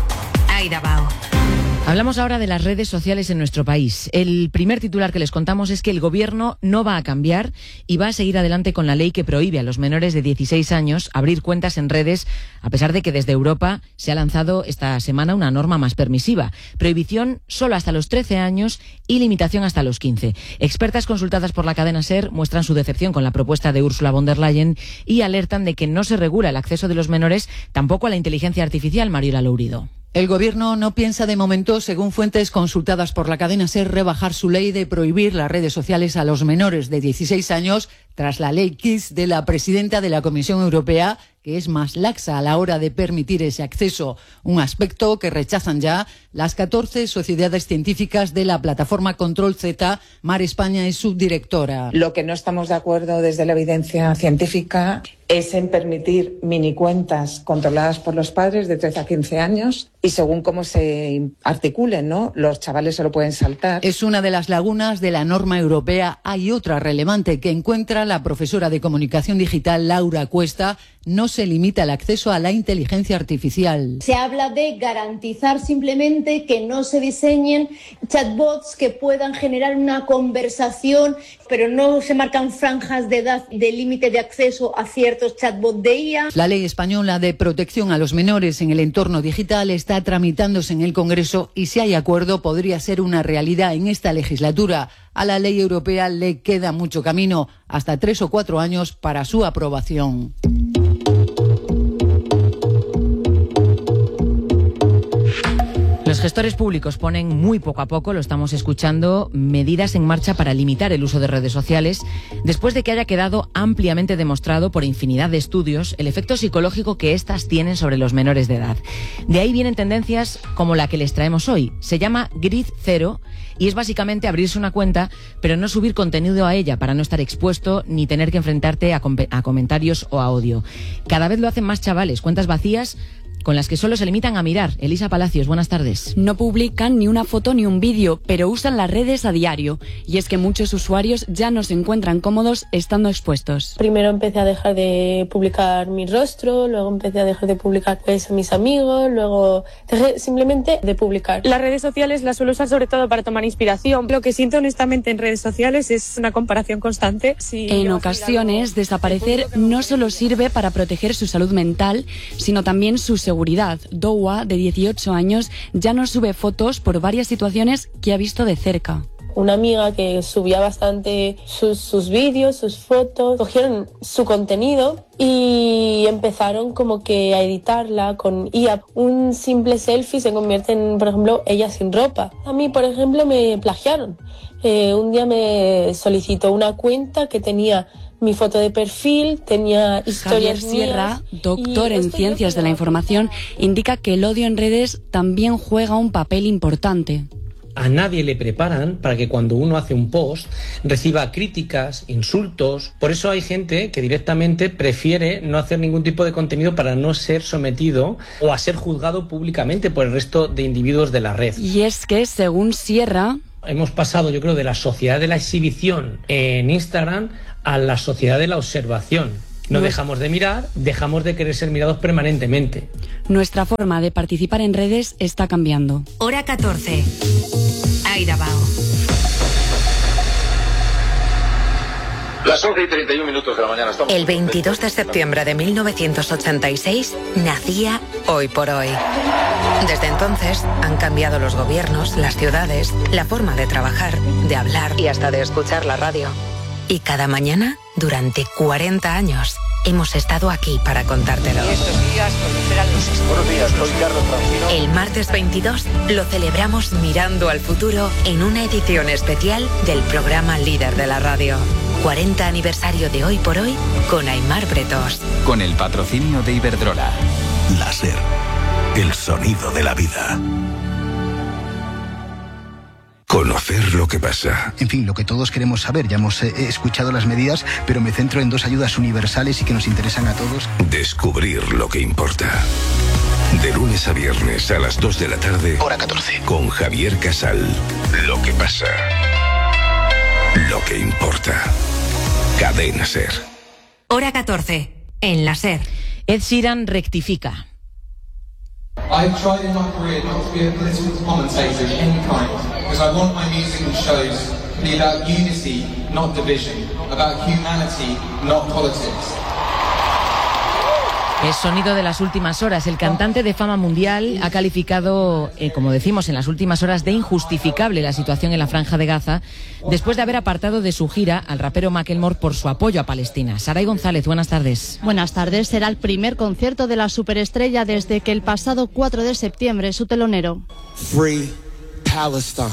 Aida Bao. Hablamos ahora de las redes sociales en nuestro país. El primer titular que les contamos es que el gobierno no va a cambiar y va a seguir adelante con la ley que prohíbe a los menores de dieciséis años abrir cuentas en redes, a pesar de que desde Europa se ha lanzado esta semana una norma más permisiva. Prohibición solo hasta los trece años y limitación hasta los quince. Expertas consultadas por la cadena SER muestran su decepción con la propuesta de Ursula von der Leyen y alertan de que no se regula el acceso de los menores, tampoco a la inteligencia artificial. Mariola Lourido. El Gobierno no piensa de momento, según fuentes consultadas por la cadena SER, rebajar su ley de prohibir las redes sociales a los menores de dieciséis años tras la ley Kids de la presidenta de la Comisión Europea, que es más laxa a la hora de permitir ese acceso, un aspecto que rechazan ya las catorce sociedades científicas de la plataforma Control Z. Mar España es subdirectora. Lo que no estamos de acuerdo desde la evidencia científica es en permitir minicuentas controladas por los padres de trece a quince años y según cómo se articulen, ¿no? Los chavales se lo pueden saltar. Es una de las lagunas de la norma europea. Hay otra relevante que encuentra la profesora de comunicación digital Laura Cuesta. No se limita el acceso a la inteligencia artificial. Se habla de garantizar simplemente que no se diseñen chatbots que puedan generar una conversación, pero no se marcan franjas de edad de límite de acceso a ciertos chatbots de I A. La ley española de protección a los menores en el entorno digital está tramitándose en el Congreso y si hay acuerdo podría ser una realidad en esta legislatura. A la ley europea le queda mucho camino, hasta tres o cuatro años para su aprobación. Los gestores públicos ponen muy poco a poco, lo estamos escuchando, medidas en marcha para limitar el uso de redes sociales, después de que haya quedado ampliamente demostrado por infinidad de estudios el efecto psicológico que éstas tienen sobre los menores de edad. De ahí vienen tendencias como la que les traemos hoy. Se llama Grid Cero y es básicamente abrirse una cuenta, pero no subir contenido a ella para no estar expuesto ni tener que enfrentarte a, com- a comentarios o a odio. Cada vez lo hacen más chavales, cuentas vacías con las que solo se limitan a mirar. Elisa Palacios, buenas tardes. No publican ni una foto ni un vídeo, pero usan las redes a diario. Y es que muchos usuarios ya no se encuentran cómodos estando expuestos. Primero empecé a dejar de publicar mi rostro, luego empecé a dejar de publicar pues, a mis amigos, luego dejé simplemente de publicar. Las redes sociales las suelo usar sobre todo para tomar inspiración. Lo que siento honestamente en redes sociales es una comparación constante. Si en ocasiones, desaparecer no solo sirve para proteger su salud mental, sino también su seguridad. Doua, de dieciocho años, ya no sube fotos por varias situaciones que ha visto de cerca. Una amiga que subía bastante sus, sus vídeos, sus fotos, cogieron su contenido y empezaron como que a editarla con I A. Un simple selfie se convierte en, por ejemplo, ella sin ropa. A mí, por ejemplo, me plagiaron. Eh, un día me solicitó una cuenta que tenía mi foto de perfil, tenía historias Javier Sierra, mías, doctor en ciencias de la información, indica que el odio en redes también juega un papel importante. A nadie le preparan para que cuando uno hace un post reciba críticas, insultos. Por eso hay gente que directamente prefiere no hacer ningún tipo de contenido para no ser sometido o a ser juzgado públicamente por el resto de individuos de la red. Y es que, según Sierra, hemos pasado, yo creo, de la sociedad de la exhibición en Instagram a la sociedad de la observación. No dejamos de mirar, dejamos de querer ser mirados permanentemente. Nuestra forma de participar en redes está cambiando. Hora catorce. Aira Bao. Las once y treinta y un minutos de la mañana. Estamos El veintidós de septiembre de mil novecientos ochenta y seis nacía Hoy por Hoy. Desde entonces han cambiado los gobiernos, las ciudades, la forma de trabajar, de hablar y hasta de escuchar la radio. Y cada mañana, durante cuarenta años, hemos estado aquí para contártelo. Y estos días proliferan los escándalos. Buenos días, soy Carlos Francino. El martes veintidós lo celebramos mirando al futuro en una edición especial del programa líder de la radio. cuarenta aniversario de Hoy por Hoy con Aimar Bretos. Con el patrocinio de Iberdrola. Láser, el sonido de la vida. Conocer lo que pasa. En fin, lo que todos queremos saber. Ya hemos eh, escuchado las medidas, pero me centro en dos ayudas universales y que nos interesan a todos. Descubrir lo que importa. De lunes a viernes a las dos de la tarde. Hora catorce. Con Javier Casal. Lo que pasa. Lo que importa. Cadena SER. Hora catorce. En la SER. Ed Sheeran rectifica. I've tried in my career not to be a political commentator of any kind, because I want my music and shows to be about unity, not division, about humanity, not politics. Es sonido de las últimas horas. El cantante de fama mundial ha calificado, eh, como decimos, en las últimas horas de injustificable la situación en la Franja de Gaza, después de haber apartado de su gira al rapero Macklemore por su apoyo a Palestina. Saray González, buenas tardes. Buenas tardes. Será el primer concierto de la superestrella desde que el pasado cuatro de septiembre su telonero. Free Palestine.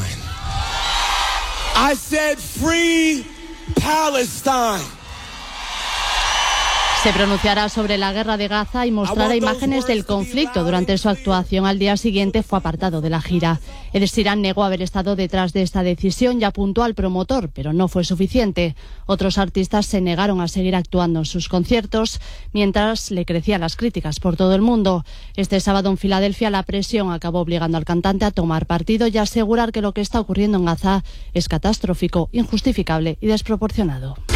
I said free Palestine. Se pronunciará sobre la guerra de Gaza y mostrará imágenes del conflicto. Durante su actuación al día siguiente fue apartado de la gira. Ed Sheeran negó haber estado detrás de esta decisión y apuntó al promotor, pero no fue suficiente. Otros artistas se negaron a seguir actuando en sus conciertos, mientras le crecían las críticas por todo el mundo. Este sábado en Filadelfia la presión acabó obligando al cantante a tomar partido y asegurar que lo que está ocurriendo en Gaza es catastrófico, injustificable y desproporcionado.